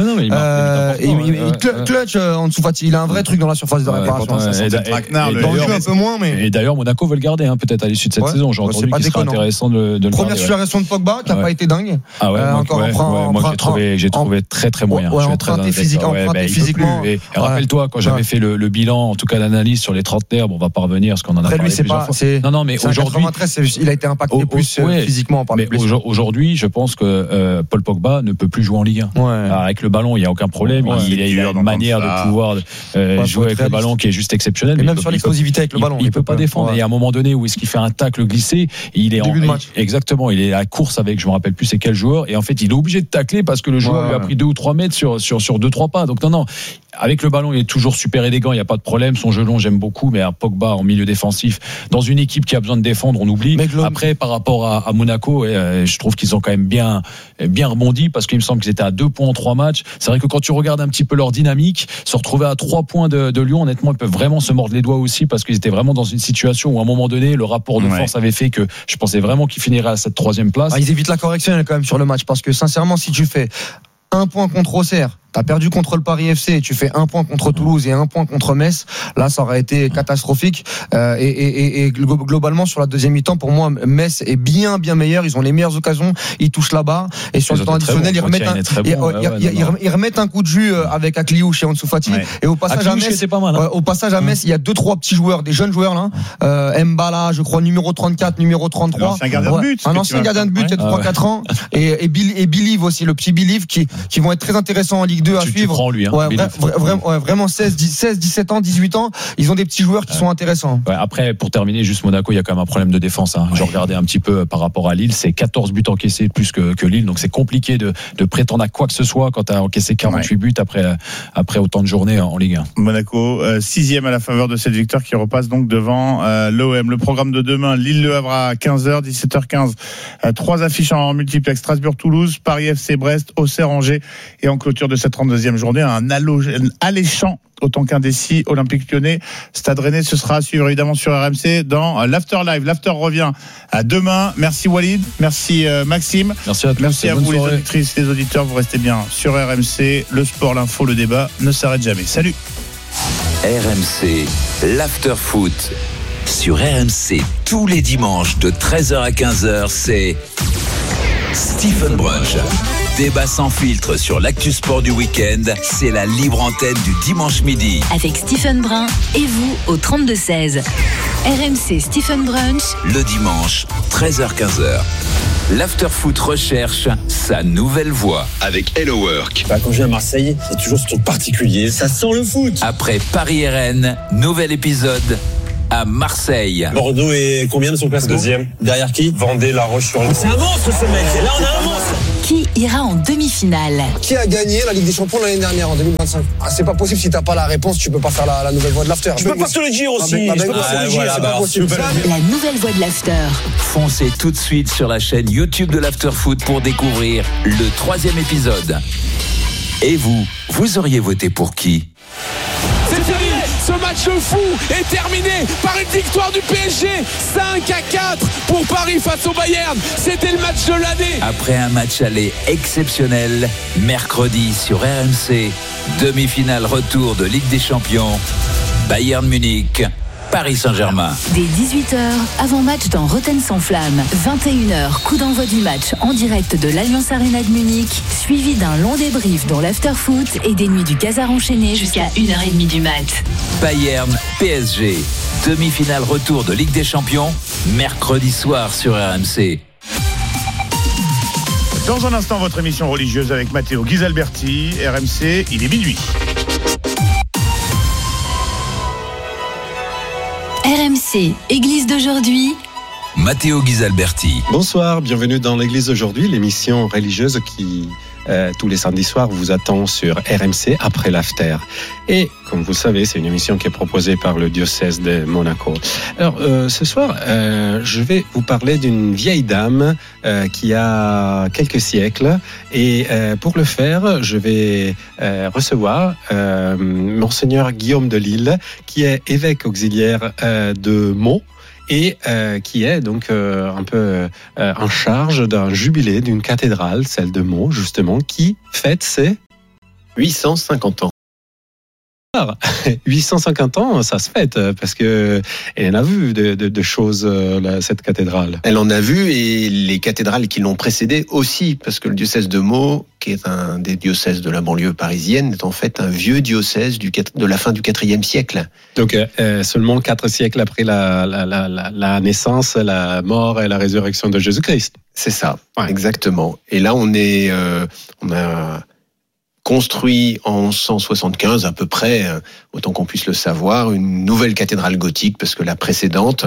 Il clutch Ansu Fati. Il a un vrai truc dans la surface de réparation. Dans le jeu un peu moins, mais. Et d'ailleurs, Monaco veut le garder, peut-être à l'issue de cette saison. J'ai entendu qu'il serait intéressant de le première titularisation de Pogba qui n'a pas été dingue. Moi j'ai trouvé très très moyen. Emprunté physiquement. Et rappelle-toi quand j'avais fait le bilan, en tout cas l'analyse sur les trentenaires, on va pas revenir parce qu'on en a parlé plusieurs fois. Non, mais aujourd'hui, il a été impacté plus physiquement par les blessures. Aujourd'hui, je pense que Paul Pogba ne peut plus jouer en Ligue 1. Avec le ballon, il y a aucun problème. Il a une manière de pouvoir jouer avec le ballon qui est juste exceptionnelle. Et même sur l'explosivité avec le ballon, il peut pas défendre. Et à un moment donné où est-ce qu'il fait un tacle glissé, il est début de match. Exactement, il est à la course avec, je me rappelle plus c'est quel joueur, et en fait il est obligé de tacler parce que le joueur lui a pris 2 ou 3 mètres sur 2-3 pas. Donc non, avec le ballon il est toujours super élégant, il n'y a pas de problème. Son jeu long j'aime beaucoup, mais un Pogba en milieu défensif dans une équipe qui a besoin de défendre, on oublie. Après par rapport à Monaco, je trouve qu'ils ont quand même bien rebondi parce qu'il me semble qu'ils étaient à 2 points en 3 matchs. C'est vrai que quand tu regardes un petit peu leur dynamique, se retrouver à 3 points de Lyon, honnêtement ils peuvent vraiment se mordre les doigts aussi parce qu'ils étaient vraiment dans une situation où à un moment donné le rapport de force avait fait que je pensais vraiment qu'ils finiraient à cette 3e place. Ils évitent la correction quand même sur le match parce que sincèrement si tu fais 1 point contre Auxerre, t'as perdu contre le Paris FC et tu fais 1 point contre Toulouse et 1 point contre Metz, là ça aurait été catastrophique. Et globalement sur la deuxième mi-temps, pour moi Metz est bien meilleur, ils ont les meilleures occasions, ils touchent la barre et sur le temps additionnel ils remettent un coup de jus avec Akliou chez Ansu Fati et au passage à Metz, Metz il y a 2-3 petits joueurs, des jeunes joueurs là, Mbala je crois numéro 34, numéro 33, un ancien gardien de but il y a 3-4 ans et Believe aussi, le petit Believe qui vont être très intéressants en Ligue Ligue 2 à tu suivre. Prends lui, hein, vraiment 16, 17 ans, 18 ans, ils ont des petits joueurs qui sont intéressants. Ouais, après, pour terminer, juste Monaco, il y a quand même un problème de défense. Hein. Je regardais un petit peu par rapport à Lille, c'est 14 buts encaissés plus que Lille, donc c'est compliqué de prétendre à quoi que ce soit quand tu as encaissé 48 buts après autant de journées en Ligue 1. Monaco, 6e à la faveur de cette victoire qui repasse donc devant l'OM. Le programme de demain, Lille-Le Havre à 15h, 17h15. 3 affiches en multiplex, Strasbourg-Toulouse, Paris-FC-Brest, Auxerre-Angers et en clôture de cette 32e journée, un alléchant autant qu'indécis Olympique Lyonnais, Stade Rennais. Ce sera à suivre évidemment sur RMC dans l'After Live. L'After revient à demain. Merci Walid, merci Maxime. Merci à tous. Merci à vous les auditrices, les auditeurs. Vous restez bien sur RMC. Le sport, l'info, le débat ne s'arrête jamais. Salut. RMC, l'After Foot. Sur RMC, tous les dimanches de 13h à 15h, c'est Stephen Brunch. Débat sans filtre sur l'actu sport du week-end, c'est la libre antenne du dimanche midi. Avec Stephen Brun et vous au 32-16. RMC Stephen Brunch. Le dimanche, 13h-15h. L'Afterfoot recherche sa nouvelle voix avec Hello Work. Quand je viens à Marseille, c'est toujours ce truc particulier. Ça sent le foot. Après Paris-RN, nouvel épisode à Marseille. Bordeaux est combien de son classement ? 2e. Derrière qui ? Vendée, La Roche-sur-Yon. C'est un monstre ce mec. Là on a un monstre. Qui ira en demi-finale ? Qui a gagné la Ligue des Champions l'année dernière en 2025 ? C'est pas possible, si t'as pas la réponse, tu peux pas faire la nouvelle voix de l'After. Je peux pas te le dire aussi. Je peux pas te le dire, c'est pas possible. La nouvelle voix de l'After. Foncez tout de suite sur la chaîne YouTube de l'Afterfoot pour découvrir le 3e épisode. Et vous auriez voté pour qui ? C'est fini. Ce match fou est terminé par une victoire du PSG 5-4 pour Paris face au Bayern. C'était le match de l'année. Après un match aller exceptionnel, mercredi sur RMC, demi-finale retour de Ligue des Champions, Bayern Munich, Paris Saint-Germain. Dès 18h, avant-match dans Rotten sans flamme. 21h, coup d'envoi du match en direct de l'Allianz Arena de Munich, suivi d'un long débrief dans l'Afterfoot et des nuits du Casar enchaîné jusqu'à 1h30 du mat. Bayern PSG, demi-finale retour de Ligue des Champions, mercredi soir sur RMC. Dans un instant, votre émission religieuse avec Matteo Ghisalberti, RMC, il est minuit. RMC, Église d'aujourd'hui. Matteo Ghisalberti. Bonsoir, bienvenue dans l'Église d'aujourd'hui, l'émission religieuse qui, tous les samedis soirs, vous attend sur RMC après l'after. Et, comme vous le savez, c'est une émission qui est proposée par le diocèse de Monaco. Alors, ce soir, je vais vous parler d'une vieille dame qui a quelques siècles. Et pour le faire, je vais recevoir Monseigneur Guillaume de Lille, qui est évêque auxiliaire de Meaux. Et qui est donc un peu en charge d'un jubilé d'une cathédrale, celle de Meaux, justement, qui fête ses 850 ans. 850 ans, ça se fête, parce que elle en a vu de choses, cette cathédrale. Elle en a vu, et les cathédrales qui l'ont précédée aussi, parce que le diocèse de Meaux, qui est un des diocèses de la banlieue parisienne, est en fait un vieux diocèse de la fin du IVe siècle. Donc seulement 4 siècles après la naissance, la mort et la résurrection de Jésus-Christ. C'est ça, ouais. Exactement. Et là, on a construit en 1175 à peu près, autant qu'on puisse le savoir, une nouvelle cathédrale gothique, parce que la précédente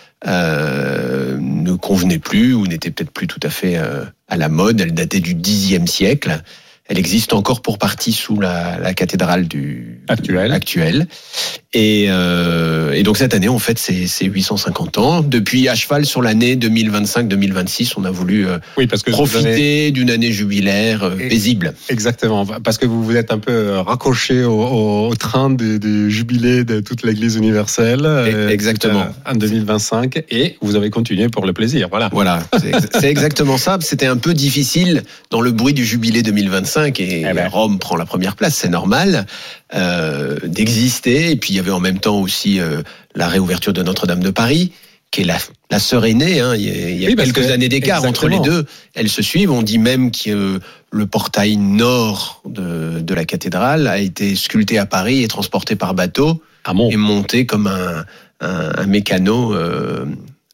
ne convenait plus, ou n'était peut-être plus tout à fait à la mode. Elle datait du Xe siècle. Elle existe encore pour partie sous la cathédrale actuelle. Et donc cette année, en fait, c'est 850 ans. Depuis à cheval sur l'année 2025-2026, on a voulu profiter d'une année jubilaire paisible. Exactement, parce que vous êtes un peu raccroché au train du jubilé de toute l'Église universelle. Exactement. En 2025, et vous avez continué pour le plaisir. Voilà, c'est exactement ça. C'était un peu difficile dans le bruit du jubilé 2025, et Rome prend la première place, c'est normal, d'exister. Et puis il y avait en même temps aussi la réouverture de Notre-Dame de Paris, qui est la sœur aînée. Il y a quelques années d'écart entre les deux. Elles se suivent. On dit même que le portail nord de la cathédrale a été sculpté à Paris et transporté par bateau et monté comme un mécano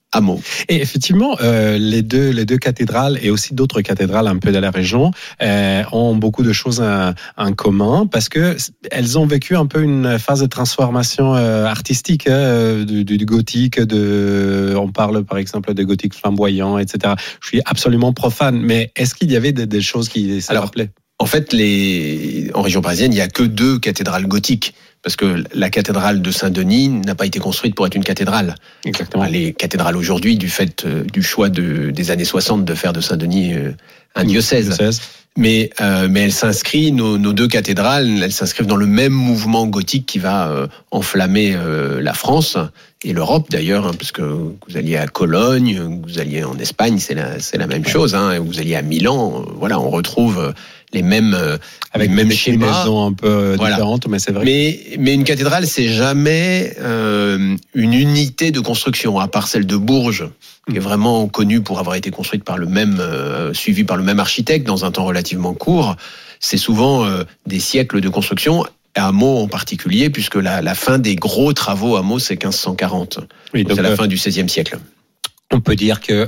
à Meaux. Et effectivement, les deux cathédrales et aussi d'autres cathédrales un peu de la région ont beaucoup de choses en commun parce que elles ont vécu un peu une phase de transformation artistique du gothique. On parle par exemple de gothique flamboyant, etc. Je suis absolument profane, mais est-ce qu'il y avait des choses qui se rappelaient ? En fait, en région parisienne, il n'y a que 2 cathédrales gothiques. Parce que la cathédrale de Saint-Denis n'a pas été construite pour être une cathédrale. Exactement. Les cathédrales aujourd'hui, du fait du choix des années 60 de faire de Saint-Denis un diocèse. Mais elles s'inscrivent, nos 2 cathédrales, elles s'inscrivent dans le même mouvement gothique qui va enflammer la France et l'Europe d'ailleurs, hein, parce que vous alliez à Cologne, vous alliez en Espagne, c'est la même chose. Hein, vous alliez à Milan, voilà, on retrouve les mêmes avec les mêmes des schémas un peu différentes, mais c'est vrai. Mais une cathédrale, c'est jamais une unité de construction, à part celle de Bourges, qui est vraiment connue pour avoir été construite par suivie par le même architecte dans un temps relativement court. C'est souvent des siècles de construction. À Meaux en particulier, puisque la fin des gros travaux à Meaux, c'est 1540. Oui, donc c'est la fin du XVIe siècle. On peut dire que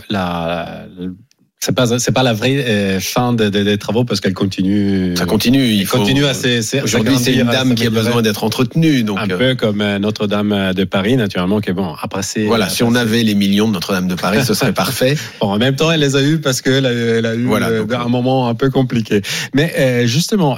c'est pas la vraie fin des travaux parce qu'elle continue. Ça continue. Continue aujourd'hui, c'est une dame qui a besoin d'être entretenue. Donc un peu comme Notre-Dame de Paris, naturellement, qui est bon. Après, voilà. Si on avait les millions de Notre-Dame de Paris, ce serait parfait. Bon, en même temps, elle les a eus parce qu'elle a eu un moment un peu compliqué. Mais justement,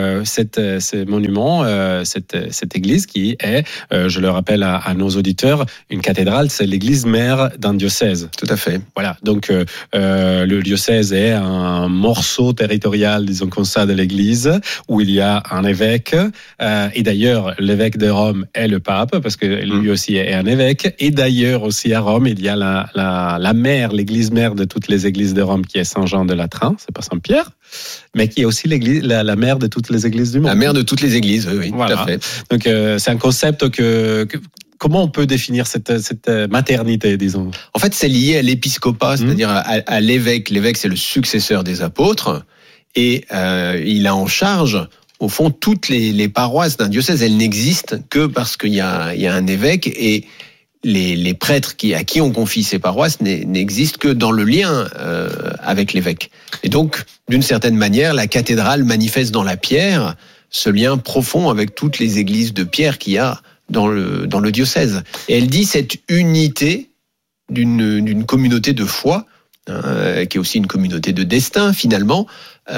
ce monument, cette église qui est, je le rappelle à nos auditeurs, une cathédrale, c'est l'église mère d'un diocèse. Tout à fait. Voilà. Donc le diocèse est un morceau territorial, disons comme ça, de l'Église, où il y a un évêque. Et d'ailleurs, l'évêque de Rome est le pape, parce que lui aussi est un évêque. Et d'ailleurs, aussi à Rome, il y a la mère, l'église mère de toutes les églises de Rome, qui est Saint-Jean de Latran, c'est pas Saint-Pierre, mais qui est aussi la mère de toutes les églises du monde. La mère de toutes les églises, oui, voilà. Tout à fait. Donc, c'est un concept comment on peut définir cette maternité, disons ? En fait, c'est lié à l'épiscopat, c'est-à-dire à l'évêque. L'évêque, c'est le successeur des apôtres, et il a en charge, au fond, toutes les paroisses d'un diocèse. Elles n'existent que parce qu'il y a un évêque, et les prêtres à qui on confie ces paroisses n'existent que dans le lien avec l'évêque. Et donc, d'une certaine manière, la cathédrale manifeste dans la pierre ce lien profond avec toutes les églises de pierre qu'il y a dans le diocèse. Et elle dit cette unité d'une communauté de foi, qui est aussi une communauté de destin finalement,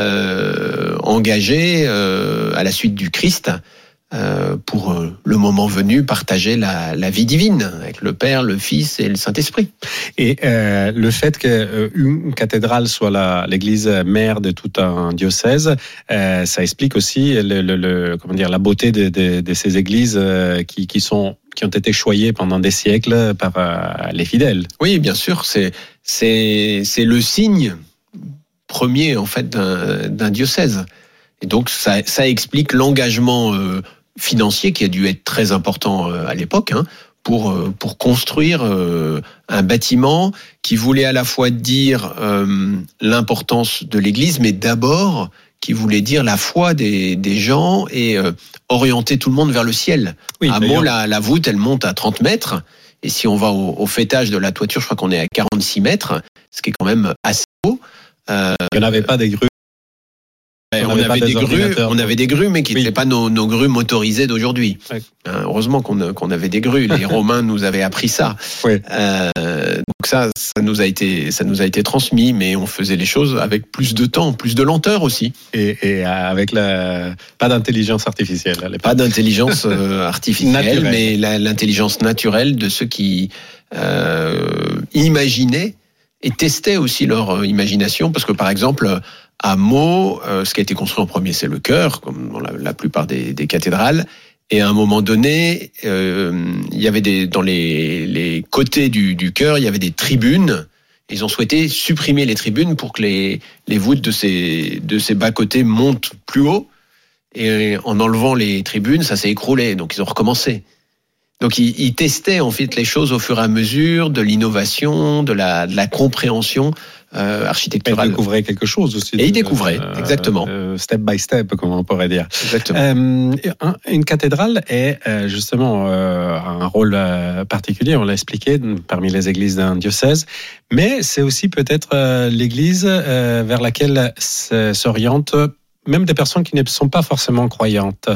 engagée à la suite du Christ, pour le moment venu partager la vie divine avec le Père, le Fils et le Saint-Esprit. Et le fait qu'une cathédrale soit l'église mère de tout un diocèse, ça explique aussi la beauté de ces églises qui ont été choyées pendant des siècles par les fidèles. Oui, bien sûr, c'est le signe premier en fait d'un diocèse. Et donc ça explique l'engagement financier qui a dû être très important à l'époque, pour construire un bâtiment qui voulait à la fois dire l'importance de l'Église, mais d'abord qui voulait dire la foi des gens et orienter tout le monde vers le ciel. Oui, à Meaux, la voûte, elle monte à 30 mètres, et si on va au faîtage de la toiture, je crois qu'on est à 46 mètres, ce qui est quand même assez haut. Il n'y en avait pas des grues. On avait des grues, mais qui n'étaient pas nos grues motorisées d'aujourd'hui. Oui. Heureusement qu'on avait des grues. Les Romains nous avaient appris ça. Oui. Donc ça nous a été transmis, mais on faisait les choses avec plus de temps, plus de lenteur aussi. Et avec pas d'intelligence artificielle. Pas d'intelligence artificielle, mais l'intelligence naturelle de ceux qui imaginaient et testaient aussi leur imagination, parce que par exemple, à Meaux, ce qui a été construit en premier, c'est le chœur, comme dans la plupart des cathédrales. Et à un moment donné, il y avait dans les côtés du chœur, il y avait des tribunes. Ils ont souhaité supprimer les tribunes pour que les voûtes de ces bas-côtés montent plus haut. Et en enlevant les tribunes, ça s'est écroulé. Donc ils ont recommencé. Donc il testait en fait les choses au fur et à mesure, de l'innovation, de la compréhension architecturale. Il découvrait quelque chose aussi. Et il découvrait, exactement. Step by step, comme on pourrait dire. Exactement. Une cathédrale est justement un rôle particulier, on l'a expliqué, parmi les églises d'un diocèse, mais c'est aussi peut-être l'église vers laquelle s'oriente même des personnes qui ne sont pas forcément croyantes.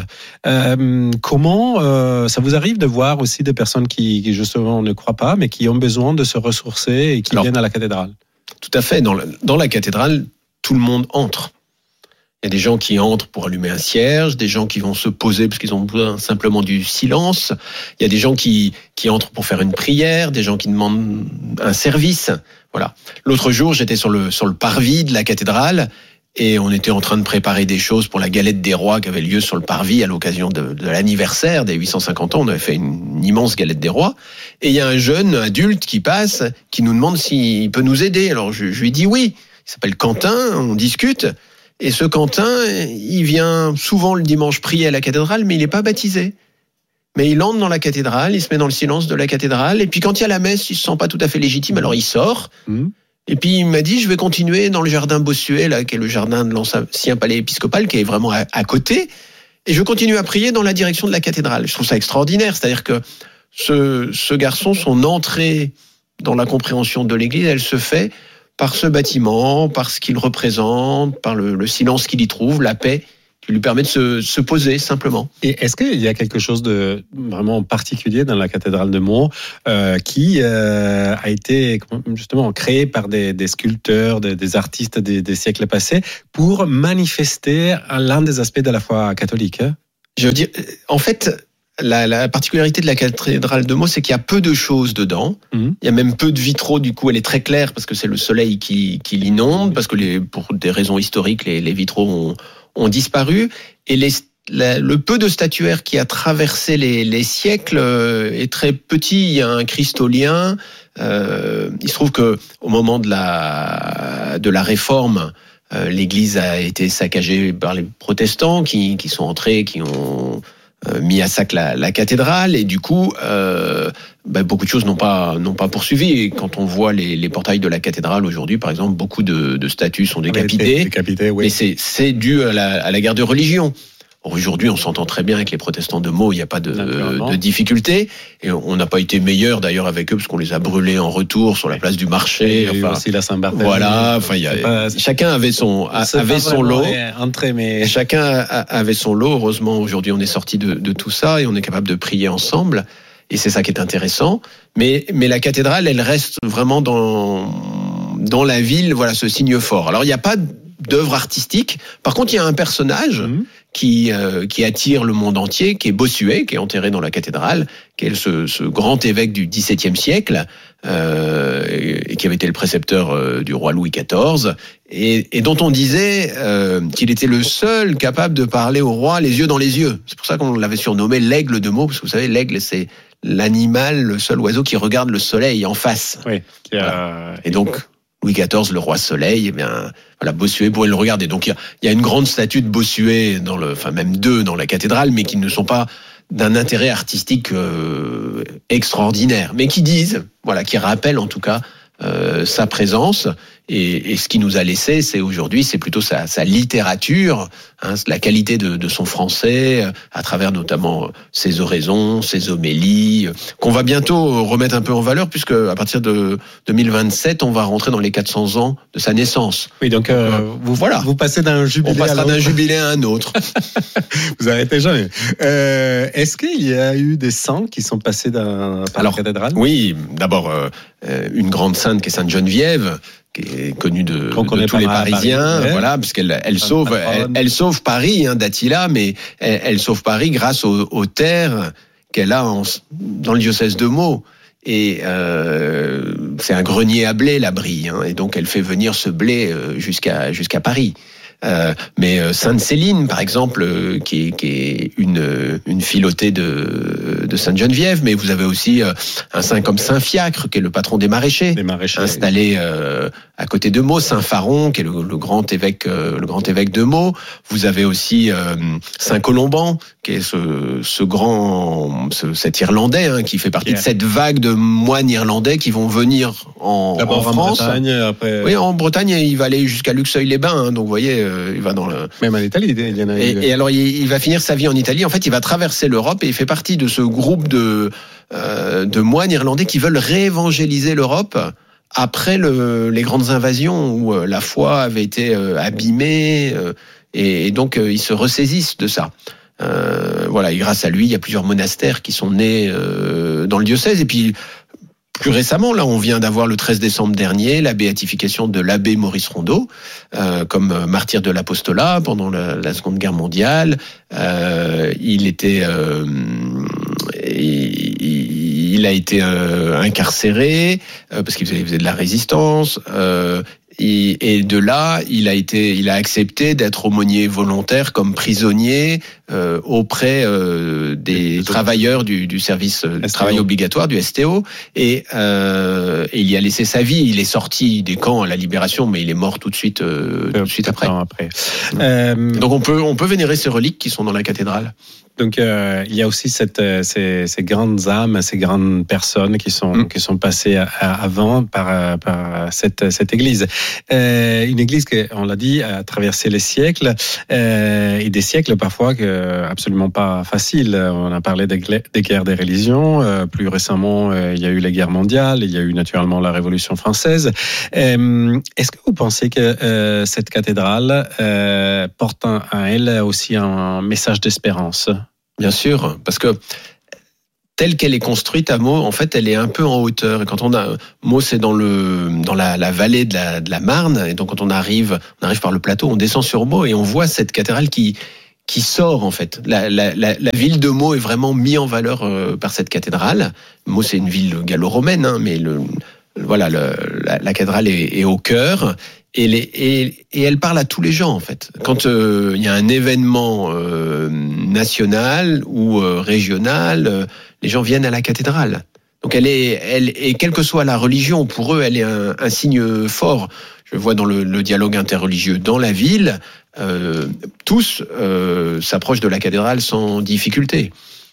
Comment ça vous arrive de voir aussi des personnes qui justement ne croient pas, mais qui ont besoin de se ressourcer et qui viennent à la cathédrale? Tout à fait. Dans la cathédrale, tout le monde entre. Il y a des gens qui entrent pour allumer un cierge, des gens qui vont se poser parce qu'ils ont besoin simplement du silence. Il y a des gens qui entrent pour faire une prière, des gens qui demandent un service. Voilà. L'autre jour, j'étais sur le parvis de la cathédrale et on était en train de préparer des choses pour la galette des rois qui avait lieu sur le parvis à l'occasion de l'anniversaire des 850 ans. On avait fait une immense galette des rois. Et il y a un jeune adulte qui passe, qui nous demande s'il peut nous aider. Alors je lui dis oui. Il s'appelle Quentin, on discute. Et ce Quentin, il vient souvent le dimanche prier à la cathédrale, mais il n'est pas baptisé. Mais il entre dans la cathédrale, il se met dans le silence de la cathédrale. Et puis quand il y a la messe, il se sent pas tout à fait légitime, alors il sort. Et puis il m'a dit, je vais continuer dans le jardin Bossuet, là, qui est le jardin de l'ancien palais épiscopal, qui est vraiment à côté. Et je continue à prier dans la direction de la cathédrale. Je trouve ça extraordinaire. C'est-à-dire que ce garçon, son entrée dans la compréhension de l'Église, elle se fait par ce bâtiment, par ce qu'il représente, par le silence qu'il y trouve, la paix qui lui permet de se poser simplement. Et est-ce qu'il y a quelque chose de vraiment particulier dans la cathédrale de Meaux qui a été justement créé par des sculpteurs, des artistes des siècles passés pour manifester l'un des aspects de la foi catholique? Je veux dire, en fait, la particularité de la cathédrale de Meaux, c'est qu'il y a peu de choses dedans. Il y a même peu de vitraux, du coup elle est très claire parce que c'est le soleil qui l'inonde, parce que pour des raisons historiques, les vitraux ont disparu. Et le peu de statuaire qui a traversé les siècles est très petit. Il y a un Christolien. Il se trouve que au moment de la Réforme, l'Église a été saccagée par les protestants qui sont entrés, qui ont mis à sac la cathédrale, et du coup beaucoup de choses n'ont pas poursuivi. Et quand on voit les portails de la cathédrale aujourd'hui, par exemple, beaucoup de statues sont décapités, oui. Et c'est dû à la guerre de religion. Aujourd'hui, on s'entend très bien avec les protestants de Meaux, il n'y a pas de difficulté. Et on n'a pas été meilleur d'ailleurs avec eux, parce qu'on les a brûlés en retour sur la place du marché. Il y a eu aussi la Saint-Barthélemy. Voilà, chacun avait son lot. Chacun avait son lot. Heureusement, aujourd'hui, on est sorti de tout ça et on est capable de prier ensemble. Et c'est ça qui est intéressant. Mais la cathédrale, elle reste vraiment dans la ville, voilà, ce signe fort. Alors, il n'y a pas d'œuvre artistique. Par contre, il y a un personnage qui attire le monde entier, qui est Bossuet, qui est enterré dans la cathédrale, qui est ce grand évêque du XVIIe siècle, et qui avait été le précepteur du roi Louis XIV, et dont on disait qu'il était le seul capable de parler au roi les yeux dans les yeux. C'est pour ça qu'on l'avait surnommé l'aigle de Meaux, parce que vous savez, l'aigle, c'est l'animal, le seul oiseau qui regarde le soleil en face. Oui. Voilà. Et donc, Louis XIV, le roi soleil, Bossuet pourrait le regarder. Donc il y a une grande statue de Bossuet même deux dans la cathédrale, mais qui ne sont pas d'un intérêt artistique extraordinaire, mais qui qui rappellent en tout cas sa présence. Et ce qui nous a laissé, c'est plutôt sa littérature, la qualité de son français, à travers notamment ses oraisons, ses homélies, qu'on va bientôt remettre un peu en valeur, puisque à partir de 2027, on va rentrer dans les 400 ans de sa naissance. Oui, donc vous passez d'un jubilé d'un jubilé à un autre. Vous arrêtez jamais. Est-ce qu'il y a eu des saints qui sont passés par la cathédrale? Oui, d'abord une grande sainte qui est Sainte Geneviève, qui est connue de tous les Parisiens, voilà, puisqu'elle sauve Paris d'Attila, mais elle sauve Paris grâce aux terres qu'elle a dans le diocèse de Meaux. Et c'est un grenier à blé, la Brie, et donc elle fait venir ce blé jusqu'à Paris. Mais Sainte-Céline, par exemple, qui est une filotée de Sainte-Geneviève, mais vous avez aussi un saint comme Saint-Fiacre, qui est le patron des maraîchers installé à côté de Meaux, Saint-Pharon, qui est le grand évêque de Meaux. Vous avez aussi Saint-Colomban, qui est cet Irlandais, qui fait partie de cette vague de moines irlandais qui vont venir en France. En Bretagne, après. Oui, en Bretagne, il va aller jusqu'à Luxeuil-les-Bains, donc vous voyez, il va dans le. Même en Italie, il y en a. Et alors, il va finir sa vie en Italie. En fait, il va traverser l'Europe et il fait partie de ce groupe de moines irlandais qui veulent réévangéliser l'Europe après les grandes invasions où la foi avait été abîmée, et donc ils se ressaisissent de ça. Et grâce à lui, il y a plusieurs monastères qui sont nés dans le diocèse. Et puis, plus récemment, là, on vient d'avoir le 13 décembre dernier la béatification de l'abbé Maurice Rondeau comme martyr de l'apostolat pendant la Seconde Guerre mondiale. Il a été incarcéré parce qu'il faisait de la résistance. Et de là, il a accepté d'être aumônier volontaire comme prisonnier auprès des travailleurs du service de travail obligatoire, du STO. Et il y a laissé sa vie. Il est sorti des camps à la Libération, mais il est mort tout de suite après. Donc on peut vénérer ces reliques qui sont dans la cathédrale. Donc il y a aussi ces grandes âmes, ces grandes personnes qui sont passées avant par cette église. Une église qui, on l'a dit, a traversé les siècles et des siècles parfois absolument pas faciles. On a parlé des guerres des religions. Plus récemment, il y a eu les guerres mondiales. Il y a eu naturellement la Révolution française. Est-ce que vous pensez que cette cathédrale porte en elle aussi un message d'espérance? Bien sûr, parce que telle qu'elle est construite à Meaux, en fait, elle est un peu en hauteur. Et quand Meaux, c'est dans la vallée de la Marne, et donc quand on arrive par le plateau, on descend sur Meaux et on voit cette cathédrale qui sort en fait. La ville de Meaux est vraiment mise en valeur par cette cathédrale. Meaux, c'est une ville gallo-romaine, mais la cathédrale est au cœur. Et elle parle à tous les gens en fait. Quand il y a un événement national ou régional, les gens viennent à la cathédrale. Donc elle est quelle que soit la religion, pour eux, elle est un signe fort. Je vois dans le dialogue interreligieux dans la ville, tous s'approchent de la cathédrale sans difficulté.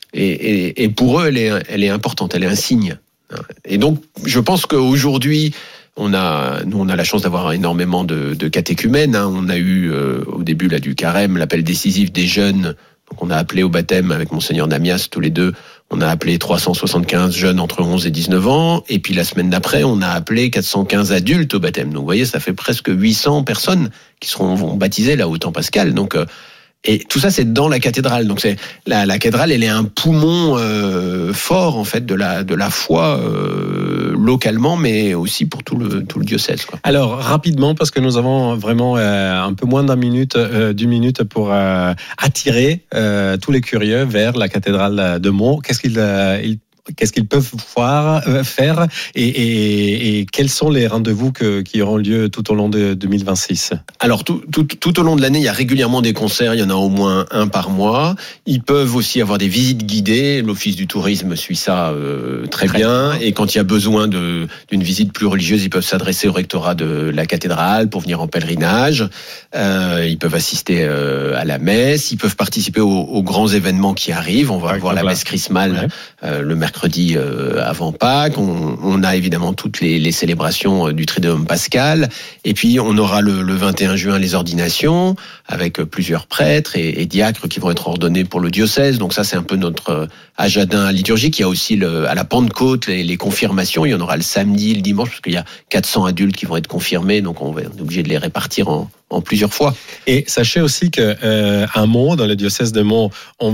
Et pour eux, elle est importante, elle est un signe. Et donc, je pense qu'aujourd'hui, nous, on a la chance d'avoir énormément de catéchumènes. On a eu, au début du carême, l'appel décisif des jeunes. Donc, on a appelé au baptême avec Monseigneur Namias, tous les deux. On a appelé 375 jeunes entre 11 et 19 ans. Et puis, la semaine d'après, on a appelé 415 adultes au baptême. Donc, vous voyez, ça fait presque 800 personnes qui seront baptisées là au temps pascal. Donc, et tout ça, c'est dans la cathédrale. Donc, c'est la cathédrale, elle est un poumon fort en fait de la foi localement, mais aussi pour tout le diocèse, quoi. Alors rapidement, parce que nous avons vraiment un peu moins d'une minute pour attirer tous les curieux vers la cathédrale de Meaux. Qu'est-ce qu'ils peuvent faire et quels sont les rendez-vous qui auront lieu tout au long de 2026? Alors tout au long de l'année, il y a régulièrement des concerts, il y en a au moins un par mois. Ils peuvent aussi avoir des visites guidées, l'Office du tourisme suit ça très bien, et quand il y a besoin d'une visite plus religieuse, ils peuvent s'adresser au rectorat de la cathédrale pour venir en pèlerinage. Ils peuvent assister à la messe, ils peuvent participer aux grands événements qui arrivent. On va avoir la messe chrismale le mercredi avant Pâques. On a évidemment toutes les célébrations du Triduum pascal, et puis on aura le 21 juin les ordinations avec plusieurs prêtres et diacres qui vont être ordonnés pour le diocèse. Donc ça, c'est un peu notre agenda liturgique. Il y a aussi à la Pentecôte les confirmations. Il y en aura le samedi, le dimanche, parce qu'il y a 400 adultes qui vont être confirmés, donc on est obligé de les répartir en plusieurs fois. Et sachez aussi que à Meaux, dans le diocèse de Meaux, on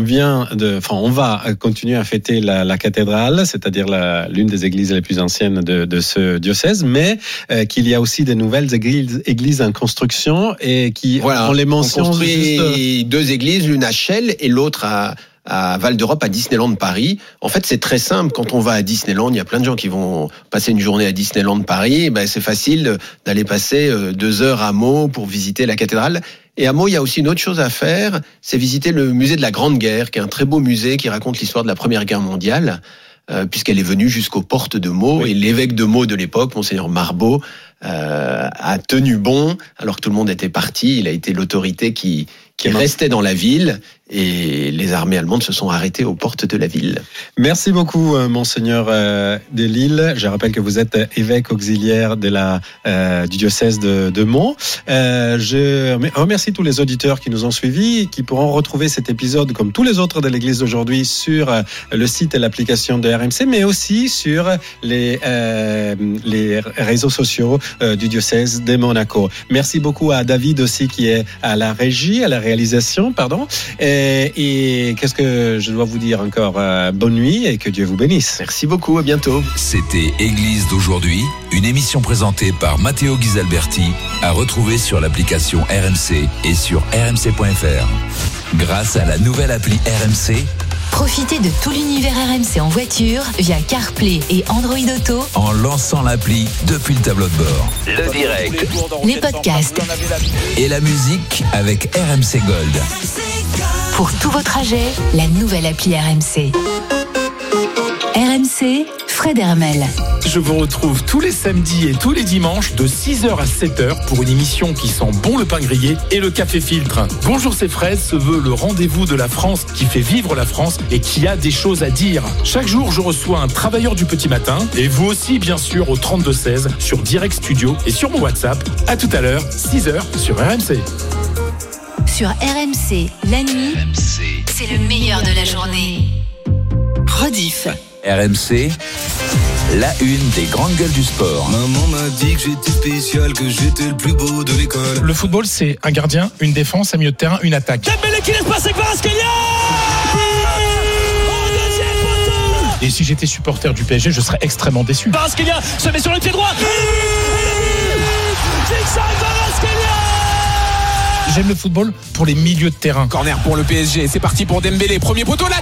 va continuer à fêter la cathédrale, c'est-à-dire l'une des églises les plus anciennes de ce diocèse, mais qu'il y a aussi des nouvelles églises en construction et qui on les mentionne. On construit deux églises, l'une à Chelles et l'autre à Val d'Europe, à Disneyland Paris. En fait, c'est très simple. Quand on va à Disneyland, il y a plein de gens qui vont passer une journée à Disneyland Paris. C'est facile d'aller passer 2 heures à Meaux pour visiter la cathédrale. Et à Meaux, il y a aussi une autre chose à faire, c'est visiter le musée de la Grande Guerre, qui est un très beau musée qui raconte l'histoire de la Première Guerre mondiale, puisqu'elle est venue jusqu'aux portes de Meaux. Oui. Et l'évêque de Meaux de l'époque, Monseigneur Marbeau, a tenu bon, alors que tout le monde était parti. Il a été l'autorité qui restait dans la ville, et les armées allemandes se sont arrêtées aux portes de la ville. Merci beaucoup, Monseigneur de Lille. Je rappelle que vous êtes évêque auxiliaire du diocèse de Meaux. Je remercie tous les auditeurs qui nous ont suivis, qui pourront retrouver cet épisode, comme tous les autres de l'Église d'aujourd'hui, sur le site et l'application de RMC, mais aussi sur les réseaux sociaux du diocèse de Monaco. Merci beaucoup à David aussi, qui est à la régie, à la réalisation, pardon. Et qu'est-ce que je dois vous dire encore? Bonne nuit et que Dieu vous bénisse. Merci beaucoup, à bientôt. C'était Église d'aujourd'hui, une émission présentée par Matteo Ghisalberti, à retrouver sur l'application RMC et sur rmc.fr. Grâce à la nouvelle appli RMC, profitez de tout l'univers RMC en voiture via CarPlay et Android Auto en lançant l'appli depuis le tableau de bord. Le direct, les podcasts et la musique avec RMC Gold. Pour tous vos trajets, la nouvelle appli RMC. RMC, Fred Hermel. Je vous retrouve tous les samedis et tous les dimanches de 6h à 7h pour une émission qui sent bon le pain grillé et le café filtre. Bonjour, c'est Fred se veut le rendez-vous de la France qui fait vivre la France et qui a des choses à dire. Chaque jour, je reçois un travailleur du petit matin et vous aussi, bien sûr, au 3216 sur Direct Studio et sur mon WhatsApp. À tout à l'heure, 6h sur RMC. Sur RMC, la nuit, c'est le meilleur de la journée. Rediff. RMC, la une des grandes gueules du sport. Maman m'a dit que j'étais spécial, que j'étais le plus beau de l'école. Le football, c'est un gardien, une défense, un milieu de terrain, une attaque. Dembélé qui laisse passer Kvaratskhelia. Et si j'étais supporter du PSG, je serais extrêmement déçu. Kvaratskhelia se met sur le pied droit. J'aime le football pour les milieux de terrain. Corner pour le PSG, c'est parti pour Dembélé, premier poteau là.